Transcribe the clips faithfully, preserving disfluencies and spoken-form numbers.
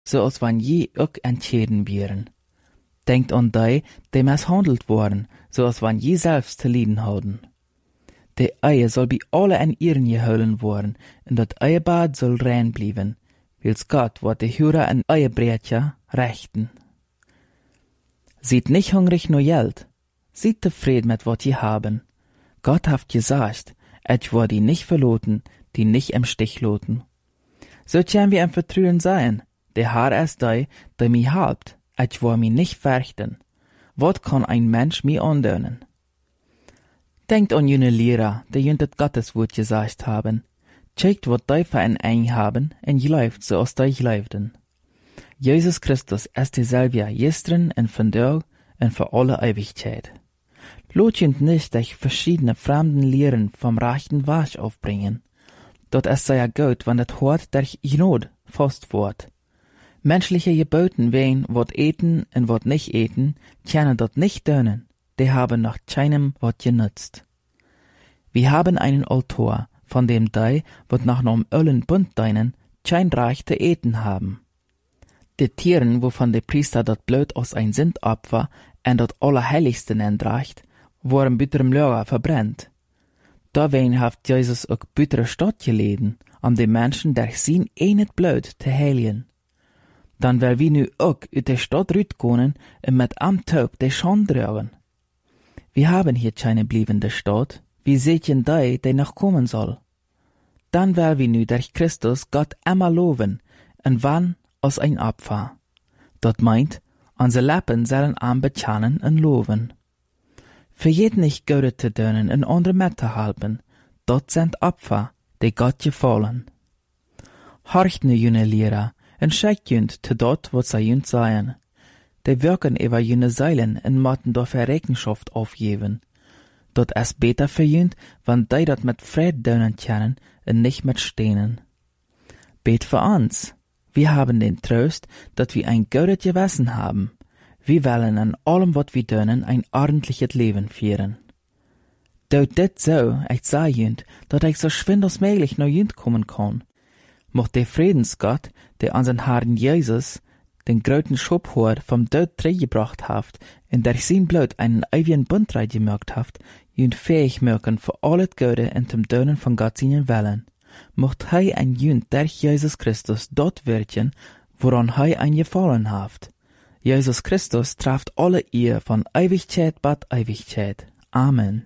so als wann je ook entschieden wären. Denkt an die, die misshandelt worden, so als wann je selbst zu lieden houden. De Eie soll bei alle en ihren geholen worden, en dat Eiebad soll rein blieben, wils Gott wat de Hure en Eiebreetje rechten. Seid nicht hungrig nur Geld, seid zufrieden mit wat je haben. Gott haft gesagt, et war die nicht verloten, die nicht im Stich loten. So tjan wir im Vertrauen sein, der Herr ist die, der mi habt, et war mi nicht fürchten. Wat kann ein Mensch mi andönen? Denkt an jene Lehrer, die jünt das Gotteswort gesagt haben. Checkt, wat die für ein Ein haben, en gleift, so als die gleiften. Jesus Christus ist derselbe gestern und vandaag und für alle Ewigkeit. Lot jünt nicht durch verschiedene fremden Lehren vom rechten Wasch aufbringen. Dort ist sehr gut, wenn das Hort durch Gnade fast wird. Menschliche Geboten wehen, wat eten und wat nicht eten, können dort nicht dönen. Die haben nach keinem wat genutzt. Wir haben einen Altar, von dem die, wat nach nom Ölen bunt deinen, kein Reich zu eten haben. Die Tieren, wovon der Priester dort Blut aus ein Sündopfer und dort Allerheiligsten entreicht, waren bitterem Lager verbrennt. Dawein haft Jesus auch bittere Stadt geleden, um die Menschen durch sein einet Blut zu heiligen. Dann will wir nu auch uit der Stadt rütkonen und mit am Taub die Schande tragen. Wir haben hier keine bliebende Stadt, wir sehen die, die noch kommen soll. Dann will wir nu durch Christus Gott immer loben, und wann als ein Opfer. Dat meint, unsere Lippen sollen am bekennen und loben. Für jeden nicht Gute zu dönen und andere mitzuhelfen, dat sind Opfer, die Gott gefallen. Horcht nu jene Lehrer, und schickt jünt zu dort, wo sie jünt seien. Die wirken über jene Seilen und motten dafür Rechenschaft aufgeben. Dort ist besser für jünt, wenn die dat mit Fried dönen können und nicht mit Steinen. Bet für uns. Wir haben den Trost, dass wir ein gutes Gewissen haben. Wir wollen an allem, was wir dönen, ein ordentliches Leben führen. Dort dit so, ich sah jünt, dass ich so schwind als möglich nach jünt kommen kann. Mocht der Friedensgott, der unseren Herrn Jesus, den großen Schubhort vom Tod gebracht haft, und durch sein Blut einen ewigen Bund gemacht haft, jünt fähig mögen für alles Gute und dem Dönen von Gott seinen Willen. Mocht hei ein jünt durch Jesus Christus dort wirken, woran hei ein gefallen haft. Jesus Christus trafft alle ihr von Ewigkeit bat Ewigkeit. Amen.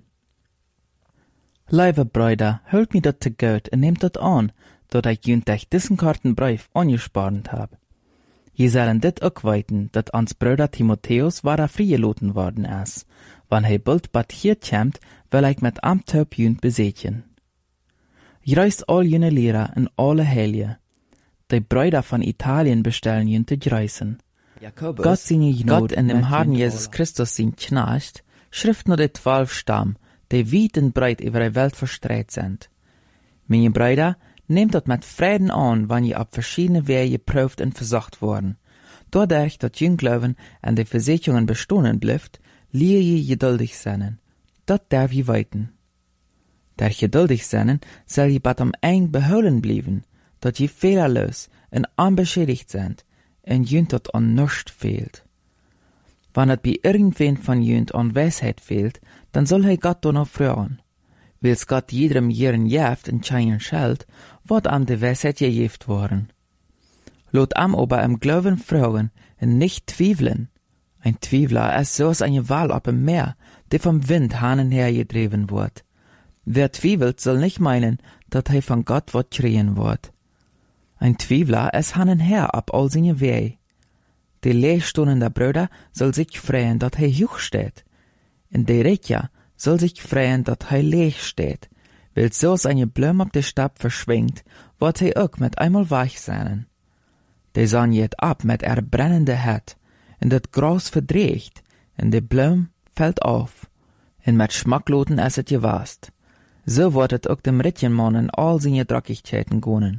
Liebe Brüder, hört mir dat zu gut und nehmt dat an, dat ich jünt durch diesen Kartenbrief angespart hab. Je sollen dit auch weiten, dat ans Bruder Timotheus war er freigeloten worden ist. Wann he bald bat hier kämmt, will ich mit am Taub jünt besetjen. Greist all jene Lehrer und alle Heilige. Die Brüder von Italien bestellen jünt zu greisen. Gott seine Gott in dem Herrn Jesus Christus sein Knecht, schrift nur die zwölf Stamm, die weit und breit über die Welt verstreut sind. Meine Brüder, nehmt das mit Frieden an, wenn ihr ab verschiedene Wege geprüft und versucht worden. Dadurch, dass jüng Glauben an die Versicherungen bestehen bleibt, lieh je geduldig sein. Das darf je weiten. Der geduldig sein, soll je bat am eng beholen bleiben, dass je fehlerlos und unbeschädigt sind, und jünt dat an nichts fehlt. Wenn es bei irgendwen von jünt an Weisheit fehlt, dann soll er Gott danach fragen. Wils Gott jedem Jahren jäft und scheinen schalt, wird am die Weisheit gejeft worden. Lot am aber im Glauben fragen und nicht zweifeln. Ein Twiefler ist so als eine Wal auf dem Meer, die vom Wind hin und her getrieben wird. Wer twiefelt, soll nicht meinen, dass er von Gott wird kriegen wird. Ein Twiefler ist hin und her ab all seine Wege. Die Lehrstunden der Brüder soll sich freuen, dass er hoch steht. Und der Rächer soll sich freuen, dass er leer steht, weil so seine Blume ab der Stab verschwingt, wird er auch mit einmal weich sein. Die Sonne geht ab mit er brennende Herd, und das Gras verdreht, und die Blume fällt auf, und mit Schmackloten ist es gewast. So wird es auch dem Rätchenmann in all seine Dreckigkeiten gehen.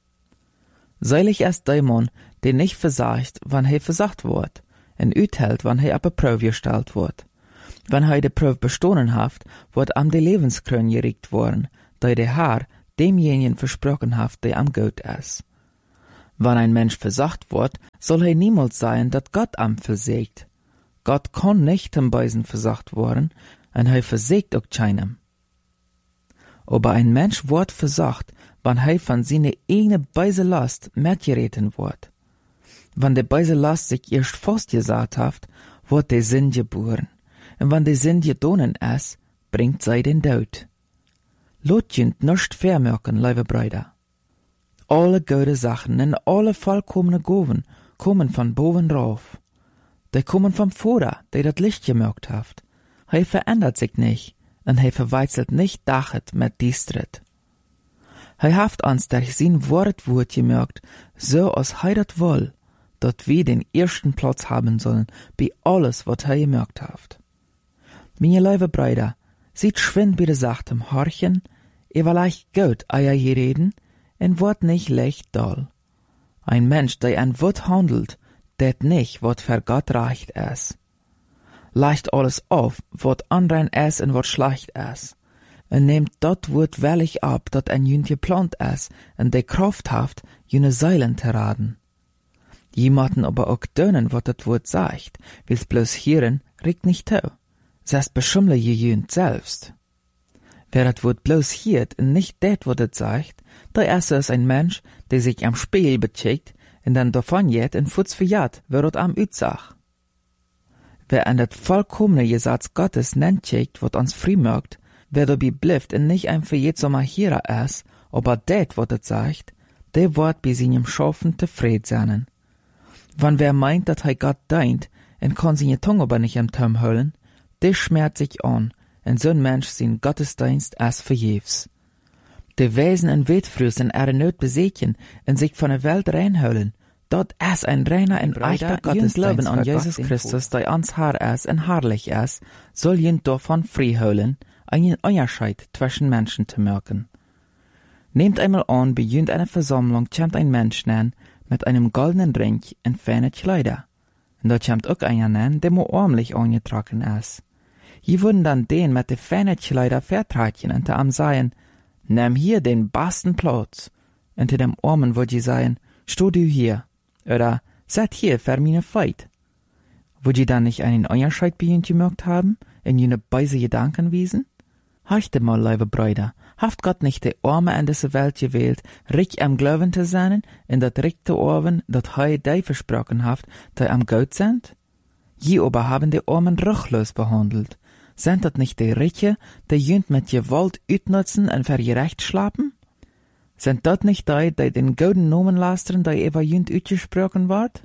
Seilig ist der Mann, der nicht versagt, wann er versagt wird, und uthält, wann er ab der Prüfe gestellt wird. Wenn er die Prüfe bestanden hat, wird am die Lebenskrone geriegt worden, da der Herr demjenigen versprochen hat, der am Gott ist. Wann ein Mensch versagt wird, soll er niemals sein, dat Gott am versagt. Gott kann nicht am Beisen versagt worden, und er versagt auch keinem. Aber ein Mensch wird versagt, wann er von seine eigene Beise Last mitgereten wird. Wann der Beise Last sich erst festgesagt hat, wird der Sinn geboren. Und wenn der Sinn gedonen ist, bringt sei den Tod. Lot jünt nicht vermerken, liebe Brüder. Alle gute Sachen und alle vollkommene Goven kommen von boven rauf. Die kommen vom Vater, der das Licht gemerkt hat. Er verändert sich nicht, und er verwechselt nicht Dachet mit Distret. Er hat uns durch sein Wort Wort gemerkt, so als er das will, dass wir den ersten Platz haben sollen, bei alles, was er gemerkt hat. Meine liebe Brüder, seht schwind bei der Sachtem Horchen, ihr vielleicht gut euer hier reden, en wird nicht leicht doll. Ein Mensch, der ein Wort handelt, det nicht, wat für Gott recht ist. Leicht alles auf, wat anrein ist und wat schlecht ist. Und nehmt dort Wort wellig ab, dat ein jünd geplant ist, und der Kraft haft, jüne Seilen zu raden. Jemanden aber auch dönen, wat dat Wort sagt, will's bloß hören, regt nicht tau. Selbst beschummle je jünd selbst. Wer dat Wort bloß hiert und nicht det, wat het sagt, der ist es ein Mensch, der sich am Spiegel becheckt und dann davon jet und futz verjat, wer dort am Utsach. Wer an dat vollkommene Gesetz Gottes nennt checkt, wat uns frei merkt, wer dabei blifft und nicht einfach jetzt so mal hier ist, aber det, wat het sagt, der wird bei seinem Schaffen zufrieden sein. Wann wer meint, dat er Gott deint und kann seine Tongue aber nicht im Turm holen, der schmerzt sich an, und so'n Mensch sein Gottesdienst als verjefs. De Wesen en Wetfrüssen er not besechen und sich von der Welt reinholen, dort ist ein reiner und echter Gottesdienst glauben an Jesus Christus, der ans Haar ist und herrlich ist, soll jent davon frei holen, einen Unterschied zwischen Menschen zu merken. Nehmt einmal an, bei jent einer Versammlung kommt ein Mensch nen, mit einem goldenen Ring und feine Kleider. Und dort kommt auch einer nen, der mo armlich angetragen ist. Je würden dann den mit de feine Kleider vertragen und am sagen, nimm hier den besten Platz. Und zu dem Armen würd je sagen, steh du hier. Oder, set hier für meine Feit. Würd je dann nicht einen Unterschied bei ihnen gemerkt haben, in jene beise Gedanken wiesen? Horchte mal, liebe Brüder, haft Gott nicht die Arme in diese Welt gewählt, reich am Glauben zu sein, in dat rechte Orben, dat hei die versprochen haft, die am Gott sind? Je aber haben die Armen ruchlos behandelt. Sind dat nicht die Reiche, die jünd mit Gewalt utnutzen und für ihr Recht schlappen? Sind dat nicht die, die den gouden Nomen lasteren, die über jünd utgesprochen ward?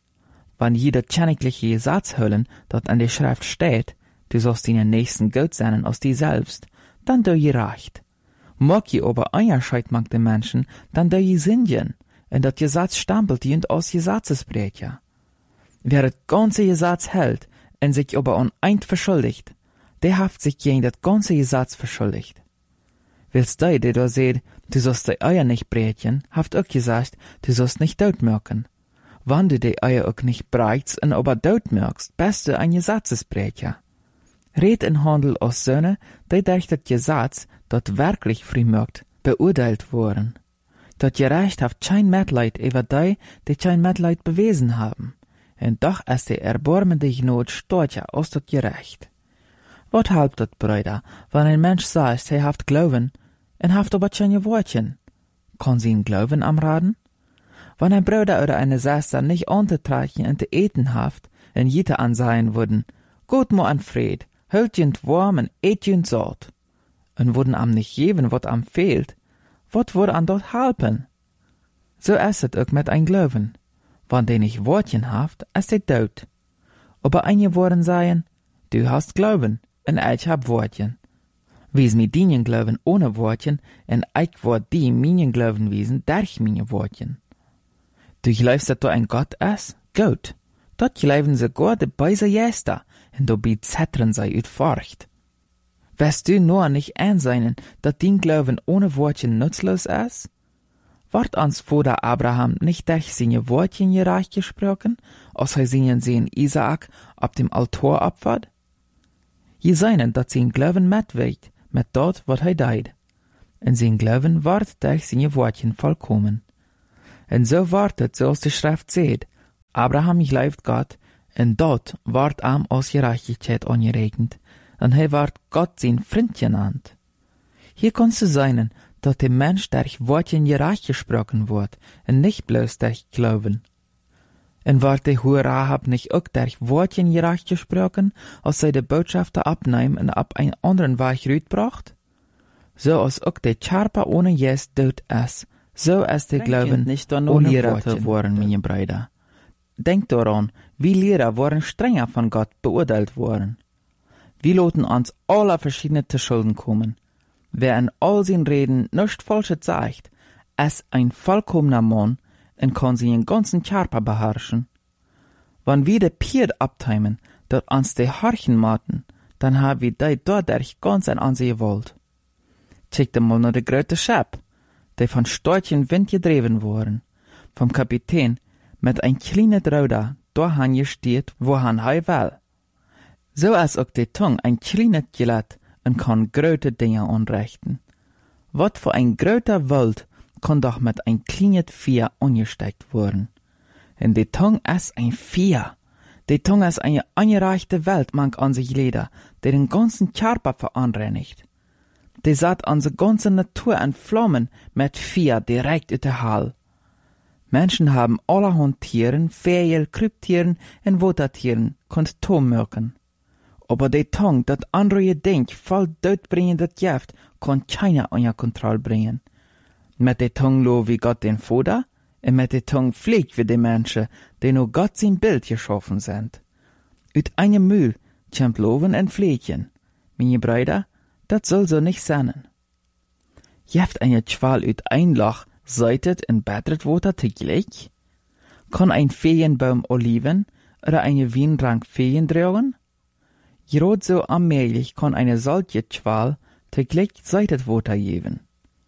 Wann jeder königliche Gesetz holen, dat an der Schrift steht, du sollst deinen Nächsten Gott sein als die selbst, dann do je recht. Mag je aber Unterschied mag den Menschen, dann do je Sündigen, und dat Gesetz stampelt jünd als Gesetzesbrecher. Wer das ganze Gesetz hält und sich aber an eint verschuldigt, der haft sich gegen das ganze Gesetz verschuldigt. Willst du, der da seht, du sollst die Eier nicht brechen, haft auch gesagt, du sollst nicht dort merken. Wann du die Eier auch nicht breitst und aber dort merkst, bist du ein Gesetzesbrecher. Red in Handel aus Söhne, die durch das Gesetz, dort wirklich frei merkt, beurteilt wurden. Dort gerecht haft kein Mitleid über die, die kein Mitleid bewiesen haben. Und doch ist die erbarmende Not stärker aus das Gerecht. Wat halpt dat, Brüder, wenn ein Mensch sagt, er haft Glauben, en haft aber keine Wortchen? Kann sie ihn Glauben amraten? Wenn ein Bruder oder eine Schwester nicht anzutragen und zu eten haft, en jete anseien würden, gut mo an Fried, hölt jent warm und et jent satt, und würden am nicht geben, wat am fehlt, wat würde an dort halpen? So ist es auch mit ein Glauben. Wenn der nicht Wortchen haft, ist er tot. Aber einige würden sagen, du hast Glauben, und ich hab Wortchen. Wies mi dienen Glauben ohne Wortchen, und ich word die minen Glauben wiesen durch meine Wortchen. Du glaubst, dass du ein Gott ist? Gut. Dort glauben sie Gott de beise Jester, und du bi zettern sei ut Furcht. Wirst du nur nicht einsehen, dass dein Glauben ohne Wortchen nutzlos ist? Ward ans Vater Abraham nicht durch seine Wortchen gerecht gesprochen, als er seinen Sohn Isaak ab dem Altar opfert? Je seinen, dat sein Glauben mitweegt, mit dort, wat hij deed. En sein Glauben ward durch seine Wortchen vollkommen. En so ward het, zoals de schrift zegt, Abraham gelieft Gott, en dort ward am als gerechtigheid angerekend, en hij ward Gott zijn vriend genannt. Hier kannst du sein, dat der Mensch durch Wortchen gerecht gesprochen wird, en nicht bloß durch Glauben. En ward de hohe Rahab nicht auch durch Wortchen gerecht gesprochen, als zij de Botschafter abnehmen en ab ein anderen Weg rütbracht? So als auch de Charpa ohne Jes dood is, so is de Glauben nicht ohne Lehrer worden, meine Brüder. Denkt daran, wie Lehrer waren strenger von Gott beurteilt worden. Wir loten uns alle verschiedene zu Schulden kommen. Wer in all seinen Reden nichts Falsches sagt, ist ein vollkommener Mann und kann seinen ganzen Körper beherrschen. Wenn wir de Pied abteimen, dat uns de Harchen maten, dann haben wir die dadurch ganz an uns gewollt. Check mal nach de grote Schip, die von starken Wind gedreven worden, vom Kapitän mit ein kleine Ruder dahin gesteht, wo han hei will. So ist auch die Tongue ein kleines Gelät und kann große Dinge anrichten. Wat für ein großer Wald kann doch mit ein kleines Vieh angesteckt worden. Und die Tongue ist ein Vieh. Die Tongue ist eine angereichte Welt, mank an sich Leder, die den ganzen Körper veranreinigt. Die sagt unsere ganze Natur in Flammen mit Vieh direkt uit der Hall. Menschen haben allerhand Tieren, Vögel, Kryptieren und Watertieren, könnt Tom merken. Aber die Tongue, dat andere gedenk, voll doodbrengendet Gift, kann keiner an Kontrolle bringen. Mit der Tongue lo wie Gott den Vater, und mit der Tongue pflegt wie die Menschen, die nur Gott sein Bild geschaffen sind. Ut einem Mühl kommt Loven und Pflegen. Meine Brüder, dat soll so nicht sein. Jeft eine Schwal ut ein Loch, seitet und bettert Water täglich? Kann ein Feenbaum Oliven oder eine Weinrank Feen tragen? Gerade so allmählich kann eine solche Schwal täglich seitet Water geben.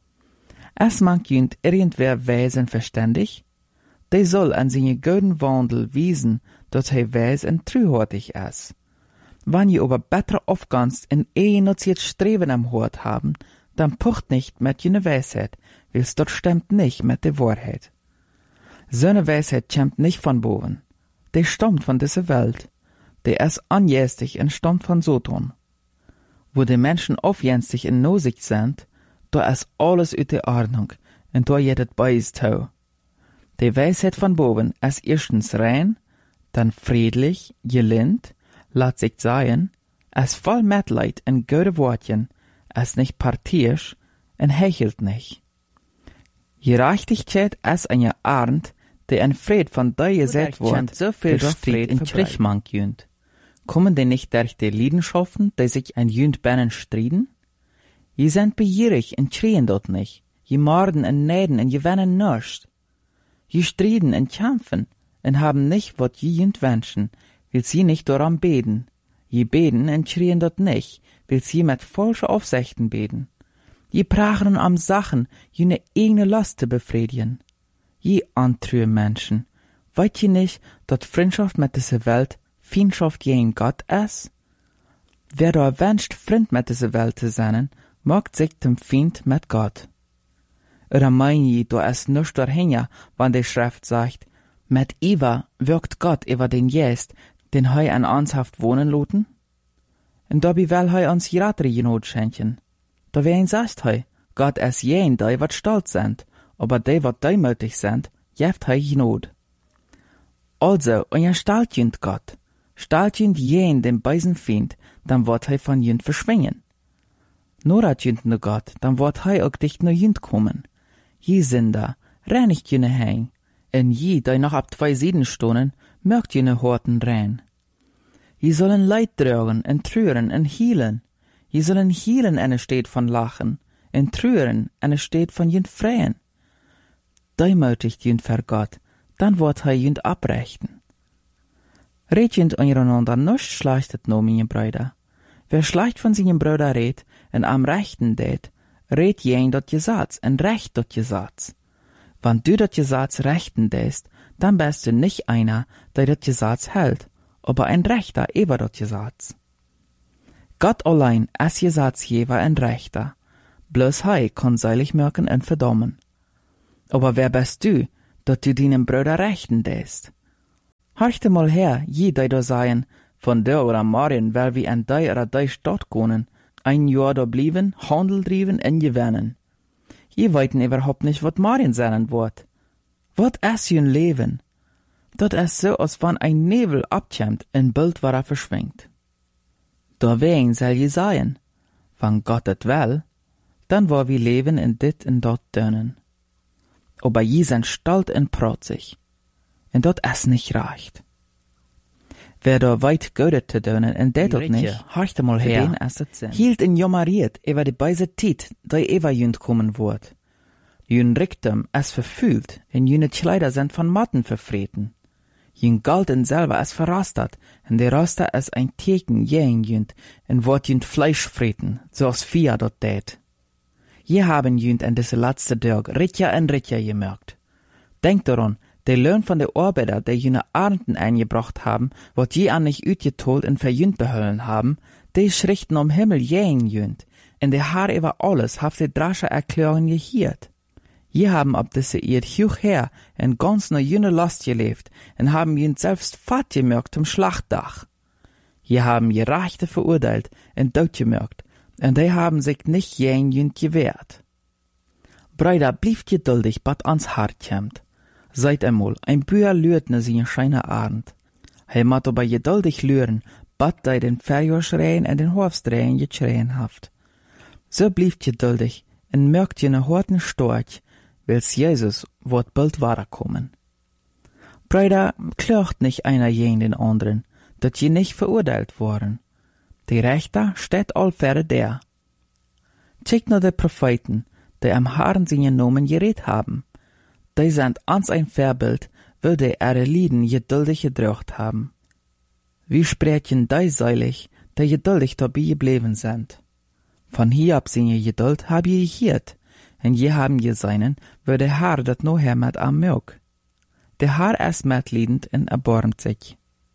Es mag jünd irgendwer Wesen verständig, der soll an seine guten Wandel wiesen, dass er weis und treuhortig ist. Wenn ihr aber besser aufgangst in ehenoziert Streben am Hort haben, dann pocht nicht mit jener Weisheit, weil's dort stimmt nicht mit der Wahrheit. So eine Weisheit kommt nicht von boven, der stammt von dieser Welt, der ist anjästig und stammt von Sodom. Wo die Menschen aufjänstig in Nosicht sind, da ist alles uit der Ordnung, und da jedet beides tau. Die Weisheit von boven ist erstens rein, dann friedlich, gelind, lat sich sagen, ist voll Mitleid und gute Wortchen, ist nicht partisch und hechelt nicht. Gerechtigkeit ist eine Art, die ein Fried von dir gesagt wird, so viel Fried in Kriegmann jünd. Kommen die nicht durch die Leidenschaften, die sich ein jünd bennen striden? Je sind begierig und schreien dort nicht. Je morden und näden und je wennen nichts. Je striden und kämpfen und haben nicht, wat je jünd wünschen, will sie nicht daran beten. Je beten und schreien dort nicht, will sie mit falschen Aufsichten beten. Je prachen am Sachen, jene eigene Lust zu befriedigen. Je antrühe Menschen, weißt je nicht, dass Freundschaft mit dieser Welt Feindschaft gegen Gott ist? Wer da wünscht, Freund mit dieser Welt zu sein, macht sich zum Feind mit Gott. Oder mein je, da ist nichts dahinter, wenn die Schrift sagt, mit Eva wirkt Gott über den Jest, den hei an uns haft wohnen loten? Und dabei will hei uns jratri Genot schenken. Da wer ihn sagt hei, Gott ist jen, die wat stolz sind, aber die wat deimütig sind, jeft hei Genot. Also, euer stalt jünd Gott, stalt jünd jen den beisen Feind, dann wird hei von jünd verschwingen. Nur hat jünd nur Gott, dann wird hei auch dicht nur jünd kommen. Je Sünder, reinigt jüne heim, en je, die noch ab zwei Sieden stonen, mögt jüne Horten rein. Je sollen Leid tragen, en trüren, en hielen. Je sollen hielen, en es steht von lachen, en trüren, en es steht von jünd freien. Deimütigt jünd ver Gott, dann wird hei jünd abrechten. Red jünd untereinander nichts schlechtet no, meine Brüder. Wer schlecht von seinem Bruder red, en am Rechten det, red jen dort Gesatz, en recht dort Gesatz. Wenn du dort Gesatz rechten dest, dann bist du nicht einer, der dort Gesatz hält, aber ein Rechter über dort Gesatz. Gott allein ist Gesatzgeber und Rechter, bloß hei kann seilig merken und verdammen. Aber wer bist du, dat du deinem Bruder rechten dest. Horchte mal her, je die da seien, von der oder morgen, weil wir an die oder die Stadt gehen, ein Jahr da blieben, Handel driven und gewinnen. Je weiten überhaupt nicht, wat morgen sein wird. Wat ist jün Leben? Dat ist so, als wenn ein Nebel abkämmt, ein Bild war er verschwingt. Dawein soll je sein, wenn Gott et will, dann war wir leben in dit und dort dönen. Aber je sind stalt und protzig, und dort es nicht reicht. Wer da weit gödet zu dönen, und det dort nicht, horchte mal her, hielt in jommeriert, über die beise Tiet, da ewa jünd kommen wird. Jün Ricktum es verfühlt, und jüne Kleider sind von Matten verfreten. Jün Galten selber es verrastet, und der Raster es ein Teken jähen jünd, und wort jünd Fleisch freten, so als Fia dort tät. Je haben jünd an diese letzte Tag Ritja und Ritja gemerkt. Denkt daran, der Lohn von der Arbeiter, der jüne Arnden eingebracht haben, wat je an nicht ütgetolt und verjünd behöllen haben, die schrichten um Himmel jähen jünd, und der Haar über alles haft die drasche Erklärung gehiert. Je haben ab diese Erd huch her en ganz ne jüne Last gelebt und haben jünd selbst fad gemerkt zum Schlachtdach. Je haben je Rechte verurteilt und dort gemerkt, und die haben sich nicht jähen jünd gewehrt. Brüder, blieb geduldig, bat ans Hart kämmt. Seid einmal, ein Büher lürt ne sie in scheine Abend. He mat aber geduldig lüren, bat dei den Verjorschreien und den Hofstreien geschreien haft. So blieb geduldig, und merkt je ne horten Storch, wils Jesus wird bald weiterkommen. Brüder, klagt nicht einer gegen den anderen, dat je nicht verurteilt worden. Die Rechter steht allfähre der. Check nur die Propheten, die am Haaren seine Nomen geredet haben. Die sind ans ein Vorbild, weil die ihre Lieden geduldig gedrückt haben. Wie sprechen die seilig, die geduldig dabei geblieben sind? Von hier ab seine Geduld hab je gehört, und je haben je seinen, weil der Herr dat no her mit am mög. Der Herr ist mitliedend und erbarmt sich.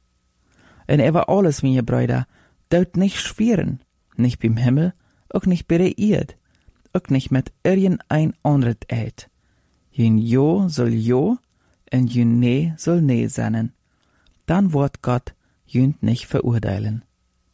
Und über alles, meine Brüder, dort nicht schweren, nicht beim Himmel, auch nicht bei der Erd, auch nicht mit irgendein anderes Eid. Jün Jo soll Jo, und jün Nee soll Nee sein. Dann wird Gott jünd nicht verurteilen.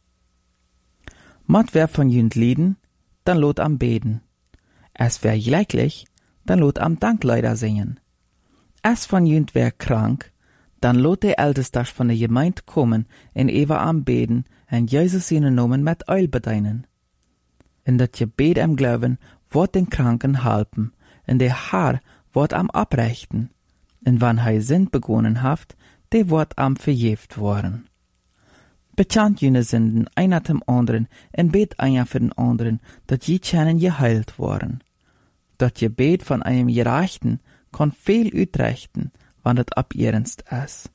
Mat wer von jünd lieden, dann lot am beten. Es wär gleichlich, dann lot am Dankleider singen. Es von jünd wär krank, dann lot der Ältestach von der Gemeinde kommen in Eva am beten und Jesus seinen Namen mit Eul bedeinen. In dat Gebet am Glauben wird den Kranken halpen, und der Herr wird am abrechten, und wann hei Sünd begonnen haft, der wird am verjeft worden. Bekannt jene Sünden einer dem anderen, und bet einer für den anderen, dat je kennen geheilt worden. Dat Gebet von einem Gerechten kann viel utrechten, wann dat abernst ist.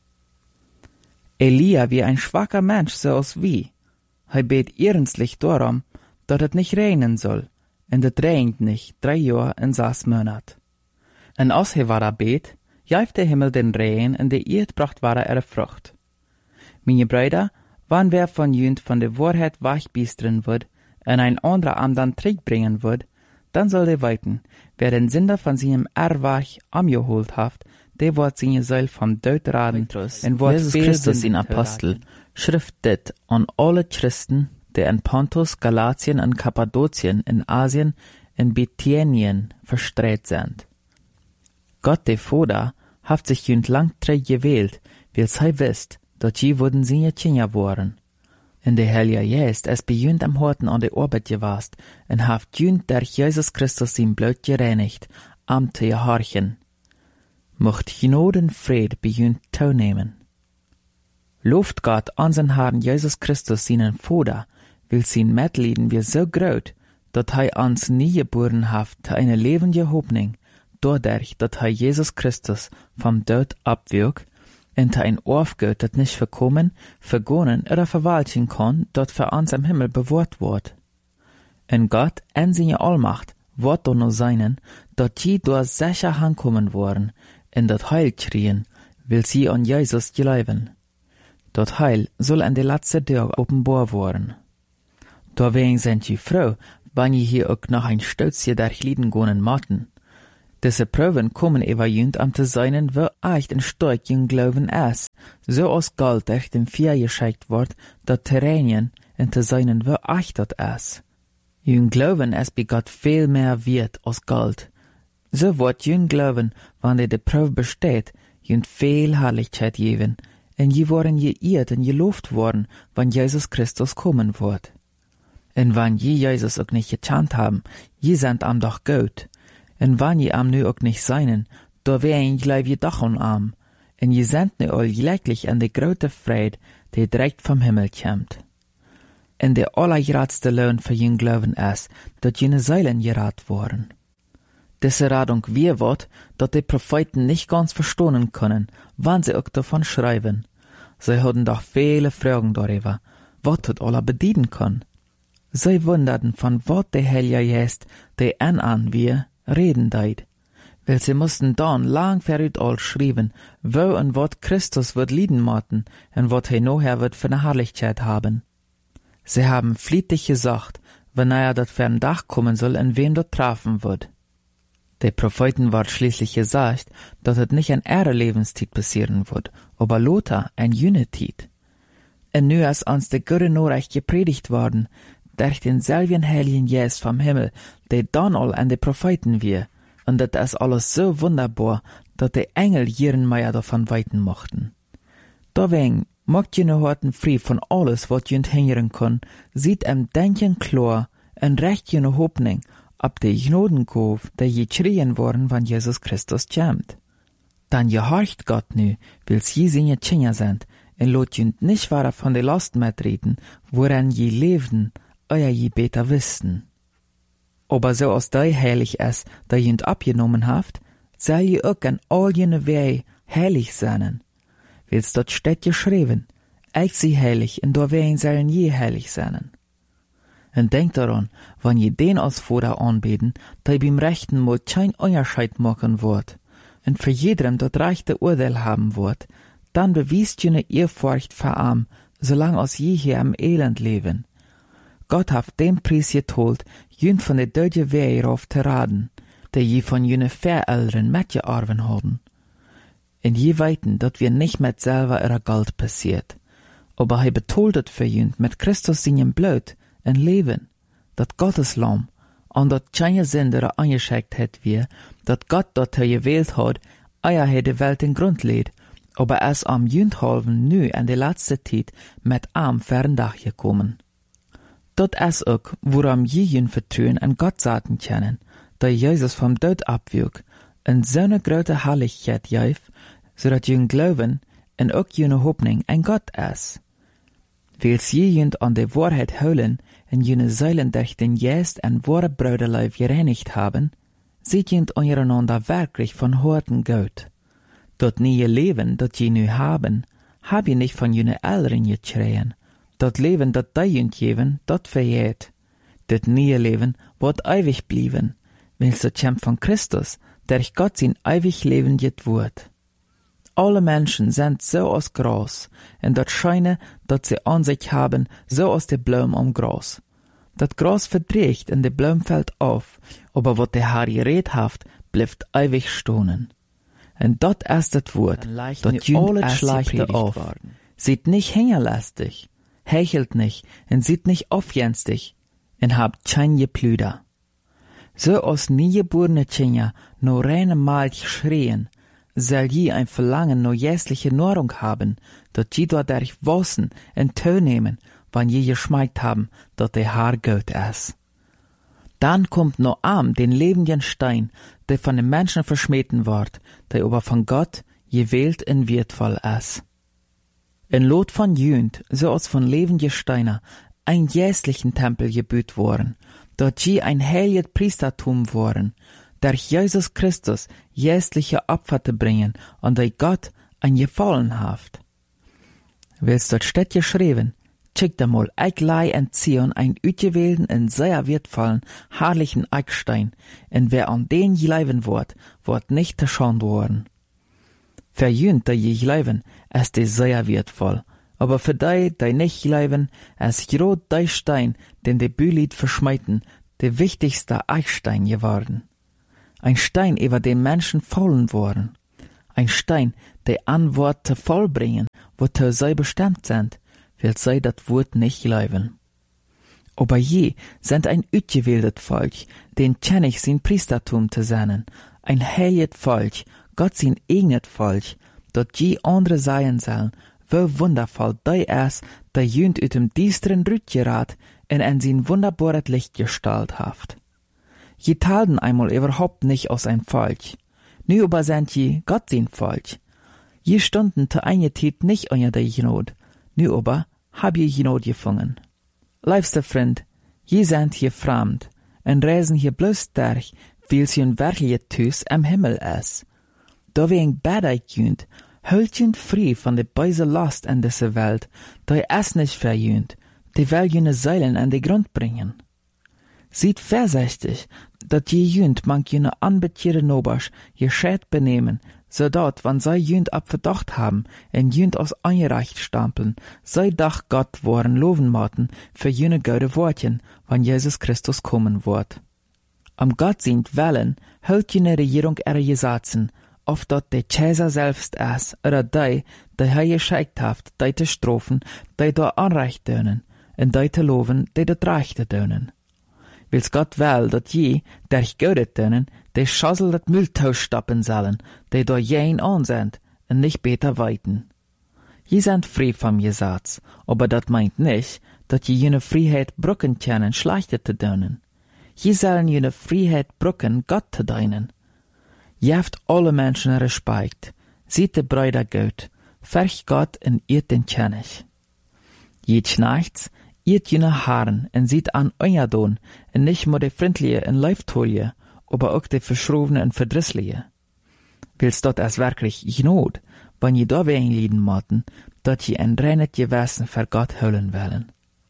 Elia wie ein schwacher Mensch, so als wie. Hei bet ernstlich darum, dat het nicht regnen soll, und het regnet nicht drei Jahr und sechs Monat. Und als he war a bet, jaif der Himmel den Regen, und der Erd bracht war ihre Frucht. Meine Brüder, wann wer von jünd von der Wahrheit wachbiestern wird, und ein anderer am dann Trick bringen wird, dann soll der weiten, wer den Sünder von seinem Erwach amgeholt haft, der wird seine Seil vom Tod raden, und wird Jesus Christus in Apostel, schriftet an alle Christen, die in Pontus, Galatien und Kappadokien, in Asien, in Bithynien verstreut sind. Gott der Vater haft sich jünd lang treu gewählt, weil sei wisst, dat je wurden seine Kinder waren. In der Heilige Geist es bei jünd am Horten an der Arbeit gewast, und haft jünd durch Jesus Christus sein Blut gereinigt, am zu gehorchen. Mocht Gnade und Fried bei jünd teilnehmen. Lobt Gott an sein Herrn Jesus Christus seinen Vater, will sein Mitleiden wir so groß, dat hei ans nie geboren haft zu eine lebende Hoffnung, dadurch, dat hei Jesus Christus vom Tod abwirkt, und ein Aufgott, dat nicht verkommen, vergonnen oder verwalten kann, dat für uns im Himmel bewahrt wird. Und Gott, in seine Allmacht, wird doch noch seinen, dat je durch sicher ankommen worden, in dat Heil kriegen, will sie an Jesus glauben. Dat Heil soll an der letzten Tag offenbar worden. Deswegen sind sie froh, wenn je hier auch noch ein Stützchen durch Lieden gehen matten. Diese Proben kommen über jünd am te seinen, wo echt ein stark jüng Glauben ist, so als Gold echt im Vier geschickt wird, dat Terrenien in te seinen, wo echt dat ist. Jüng Glauben ist bei Gott viel mehr wert als Gold. So wird jüng Glauben, wann de de Probe besteht, jünd viel Herrlichkeit geben, en je worden geirrt en geloofd worden, wann Jesus Christus kommen wird. En wann je Jesus auch nicht gechant haben, je sind am doch gut. En wann je am nu auch nicht seinen, da wären gleich je doch an am. En je sind nu all gleichlich an de grote Fried, die direkt vom Himmel kommt. En de allergradste Lohn für jüng Glauben ist, dat jene Seilen gerat worden. Diese Radung wir wird, dat die Propheten nicht ganz verstehen können, wann sie auch davon schreiben. Sie hatten doch viele Fragen darüber, was das alle bedienen kann. Sie wunderten, von was der Heilige Geist, der an an wir, reden deit. Weil sie mussten dann lang verrückt all schreiben, wo und wat Christus wird lieden mochten, und wat er nachher wird für eine Herrlichkeit haben. Sie haben fließig gesagt, wenn er dat für ein Dach kommen soll, und wen dort treffen wird. Der Propheten wird schließlich gesagt, dass es nicht an ihrer Lebenszeit passieren wird, aber Lothar ein Jünetit. Und nu ist uns der gute Nachricht gepredigt worden, durch den selben Heiligen Geist vom Himmel, der dann all an die Propheten wir, und das ist alles so wunderbar, dass die Engel ihren Meier davon weiten mochten. Deswegen mag jene Horten frei von alles, was jünd hingern kann, sieht em Denken klar, en recht jene Hoffnung, ab de Gnodenkauf, der je schrien worden, wann Jesus Christus kommt. Dann gehorcht Gott nu, wills je seine Kinder sind, en lot jünd nicht wahrer von de Last mitreden, woran je lebten, euer je beter wüssten. Aber so als dei heilig ist, da jünd abgenommen haft, soll je auch an all jene Wege heilig sein. Wils dort steht geschrieben, ich sie heilig, und da werden sollen je heilig sein. Und denkt daran, wenn je den als Vater anbeten, da beim rechten Mal kein Unterscheid machen wird, und für jedem das rechte Urteil haben wird, dann bewiest jene Ehrfurcht vor ihm, solange als je hier im Elend leben. Gott hat den Preis geteilt, jünd von der deutschen Wehe auf zu raden, der je von jene Verältern mitgearbeitet haben. Und je weiten, dass wir nicht mit selber ihrer Gold passiert, aber er betoltet für jünd mit Christus seinem Blut, ein Leben, dat Gottes Lamm, an dat keine Sünder angeschickt hat wir, dat Gott dat er gewählt hat, eier he de Welt in Grund lädt, aber es am Jündhalven nu an de letzte Zeit mit am Ferndach gekommen. Dat es auch, woran je jün vertrauen an Gott sagen können, da Jesus vom Tod abwürg, en so ne grote Herrlichkeit geif, so dat jün glauben, en auch jüne Hoffnung ein Gott ist. Wils je jünd an de Wahrheit holen, en jene Säulen durch den Geist en wahre Bruderleib gereinigt haben, seht jünd untereinander wirklich von Horten gut. Dort nie Leben, dat je nu haben, hab je nicht von jene Eltern geschreien. Dat Leben, dat dei jünd geben, dat verjährt. Dat nie Leben wird ewig blieben, wils dat kämpft von Christus, durch Gott sein ewig Leben jet wird. Alle Menschen sind so aus Gras, und dat scheine, dat sie an sich haben, so aus de Blum am Gras. Dat Gras verdreht und de Blum fällt auf, aber wat der Herr geredet haft, bleibt ewig stohnen. Und dat ist das Wort, dat jünd alles schleichte auf. Sieht nicht hängerlastig, hechelt nicht, und sieht nicht aufjenstig, und habt kein Geplüder. So aus nie geborene Kinder nur reine Mal schreien, soll je ein Verlangen nur jässliche Nahrung haben, dat je dadurch wassen und Tö nehmen, wann je geschmeckt haben, dat der Herr gut ist. Dann kommt noch am den lebenden Stein, der von den Menschen verschmähten wird, der aber von Gott gewählt in wertvoll ist. In Lot von Jünd, so als von lebenden Steiner, ein jässlichen Tempel gebüht worden, dort je ein heiliges Priestertum worden, durch Jesus Christus jässliche Opfer zu bringen, an der Gott ein Gefallen haft. Willst dort steht geschrieben, schickt einmal Eiglei und Zion ein utgewählten und sehr wertvollen, herrlichen Eckstein, und wer an den gleiben wird, wird nicht geschont worden. Für jünd, der je gleiben, ist die sehr wertvoll, aber für die, die nicht gleiben, ist grot der Stein, den die Bülit verschmeiten, der wichtigste Eichstein geworden. ein Stein, über den Menschen fallen worden, ein Stein, der Antwort zu vollbringen, wozu sie bestimmt sind, will sie das Wort nicht glauben. Aber je sind ein utgewähltes Volk, den König sein Priestertum zu sein, ein heiliges Volk, Gott sein eigenes Volk, dort je andere sein sollen, wie wundervoll die es, der jünd ut dem düsteren Rütgerat in ein sein wunderbares Licht gestalt haft. Je talten einmal überhaupt nicht aus ein Volk, nu aber sind je Gott sein Volk. Je stunden zu einer Zeit nicht unter der Genot, nu aber hab je Genot gefangen. Liebster Freund, je sind hier fremd, en reisen hier bloß durch, weil sie ein wirkliches Tüß am Himmel ist. Da wir ein Bedeit jünd, hüllt jünd frei von der böse Last in dieser Welt, da es nicht verjünd, die will jüne Seilen an den Grund bringen. Sieht vorsichtig, dat je jünd mank jüne anbetierte Nobasch je schät benehmen, so dat, wann sei jünd ab Verdacht haben, en jünd aus eingereicht stampeln, sei dach Gott woren loven maten für jüne gute Wortchen, wann Jesus Christus kommen wird. Am Gott sind Wellen, hält jüne Regierung ihre Gesetzen, oft dort der Cäsar selbst es, oder die, die er geschickt haft, die te strofen, die da Anrecht dönen, und die te loven, die dort Rechte dönen. Wils Gott will, dat je, der ich geudet dönen, die Schassel dat Mülltausch stoppen sollen, die da jen an sind, und nicht beter weiten. Je sind frei vom Gesetz, aber dat meint nicht, dat je jene Freiheit brücken können, schlechte te dönen. Je sollen jene Freiheit brücken, Gott te dienen. Je haft alle Menschen Respekt, sieht de Brüder gut, ferch Gott in ihr den König. Je schnachts, Iet jene Haaren en sieht an euer Don, en nicht nur de freundliche en Leiftolie, aber auch de verschrovene en verdrissliche. Willst dort es wirklich Genot, wann je da wen lieden moten, dat je en reinet Gewissen für Gott hüllen wollen.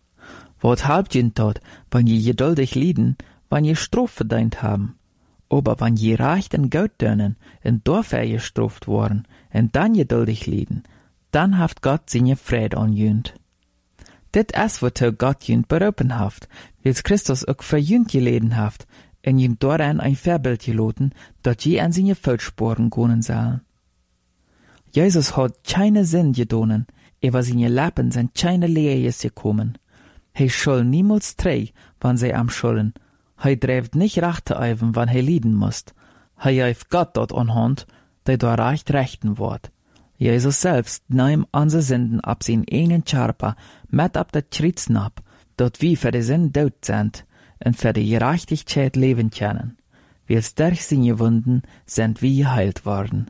Wat halbt je dort, wann je geduldig lieden, wann je Strof verdient haben, aber wann je reicht en Geld dönen, en dafür gestroft worden, en dann geduldig lieden, dann haft Gott seine Friede an jünd. Dit is wozu Gott jünd berufen haft, wils Christus ook für jünd geleden haft, en jünd doran ein Vorbild geloten, dat je an seine Fußspuren gehen sollen. Jesus hat keine Sinn gedonen, über seine Lappen sind keine Lehes gekommen. He schul niemals trei, wann sie am schulden. He dreift nicht Rachte eiven, wann he lieden musst. He eif Gott dort anhand, der da recht rechten wort. Jesus selbst nahm unsere Sünden ab sin einen Körper mit ab der Schritzen ab, dort wie für die Sünden tot sind und für die Gerechtigkeit leben können. Wils durch seine Wunden sind wir geheilt worden.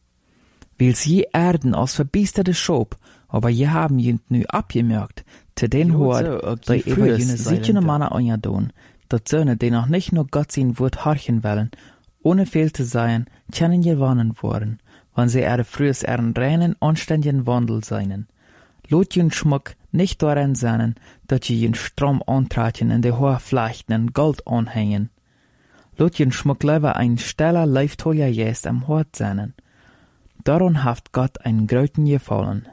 Wils je Erden aus verbiesterte Schob, aber je haben jünd nu abgemerkt, zu den Hort, die über jene sichene Männer anjadon, dat Söhne, die noch nicht nur Gott sein Wort horchen wollen, ohne fehl zu sein, können gewonnen worden, wann sie ihre frühes ihren reinen, anständigen Wandel seinen. Lot jün Schmuck nicht daran sein, dat je jün Strom antraten in de hohe Flechten Gold anhängen. Lot jün Schmuck lieber ein steller Leiftolja jest am Hort sein. Daran haft Gott einen gröten gefallen.